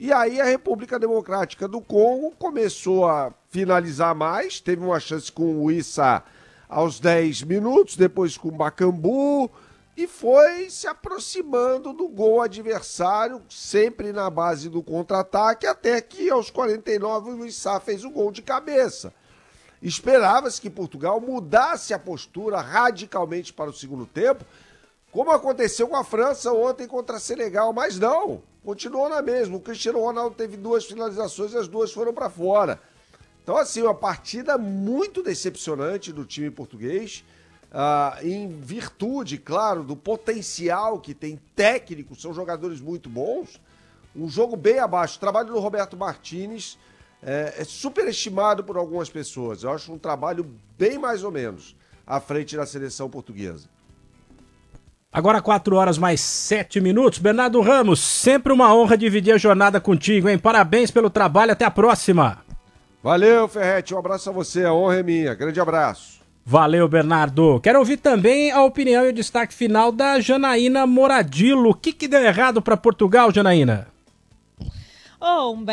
Speaker 3: E aí a República Democrática do Congo começou a finalizar mais, teve uma chance com o Issa aos 10 minutos, depois com o Bakambu, e foi se aproximando do gol adversário, sempre na base do contra-ataque, até que aos 49 o Issa fez o gol de cabeça. Esperava-se que Portugal mudasse a postura radicalmente para o segundo tempo, como aconteceu com a França ontem contra a Senegal, mas não, continuou na mesma. O Cristiano Ronaldo teve 2 finalizações e as 2 foram para fora. Então, assim, uma partida muito decepcionante do time português, em virtude, claro, do potencial que tem técnico, são jogadores muito bons, um jogo bem abaixo. O trabalho do Roberto Martínez é superestimado por algumas pessoas. Eu acho um trabalho bem mais ou menos à frente da seleção portuguesa.
Speaker 4: Agora 4 horas mais 7 minutos. Bernardo Ramos, sempre uma honra dividir a jornada contigo, hein? Parabéns pelo trabalho, até a próxima.
Speaker 3: Valeu, Ferretti, um abraço a você, a honra é minha. Grande abraço.
Speaker 4: Valeu, Bernardo. Quero ouvir também a opinião e o destaque final da Janaína Moradillo. O que deu errado para Portugal, Janaína?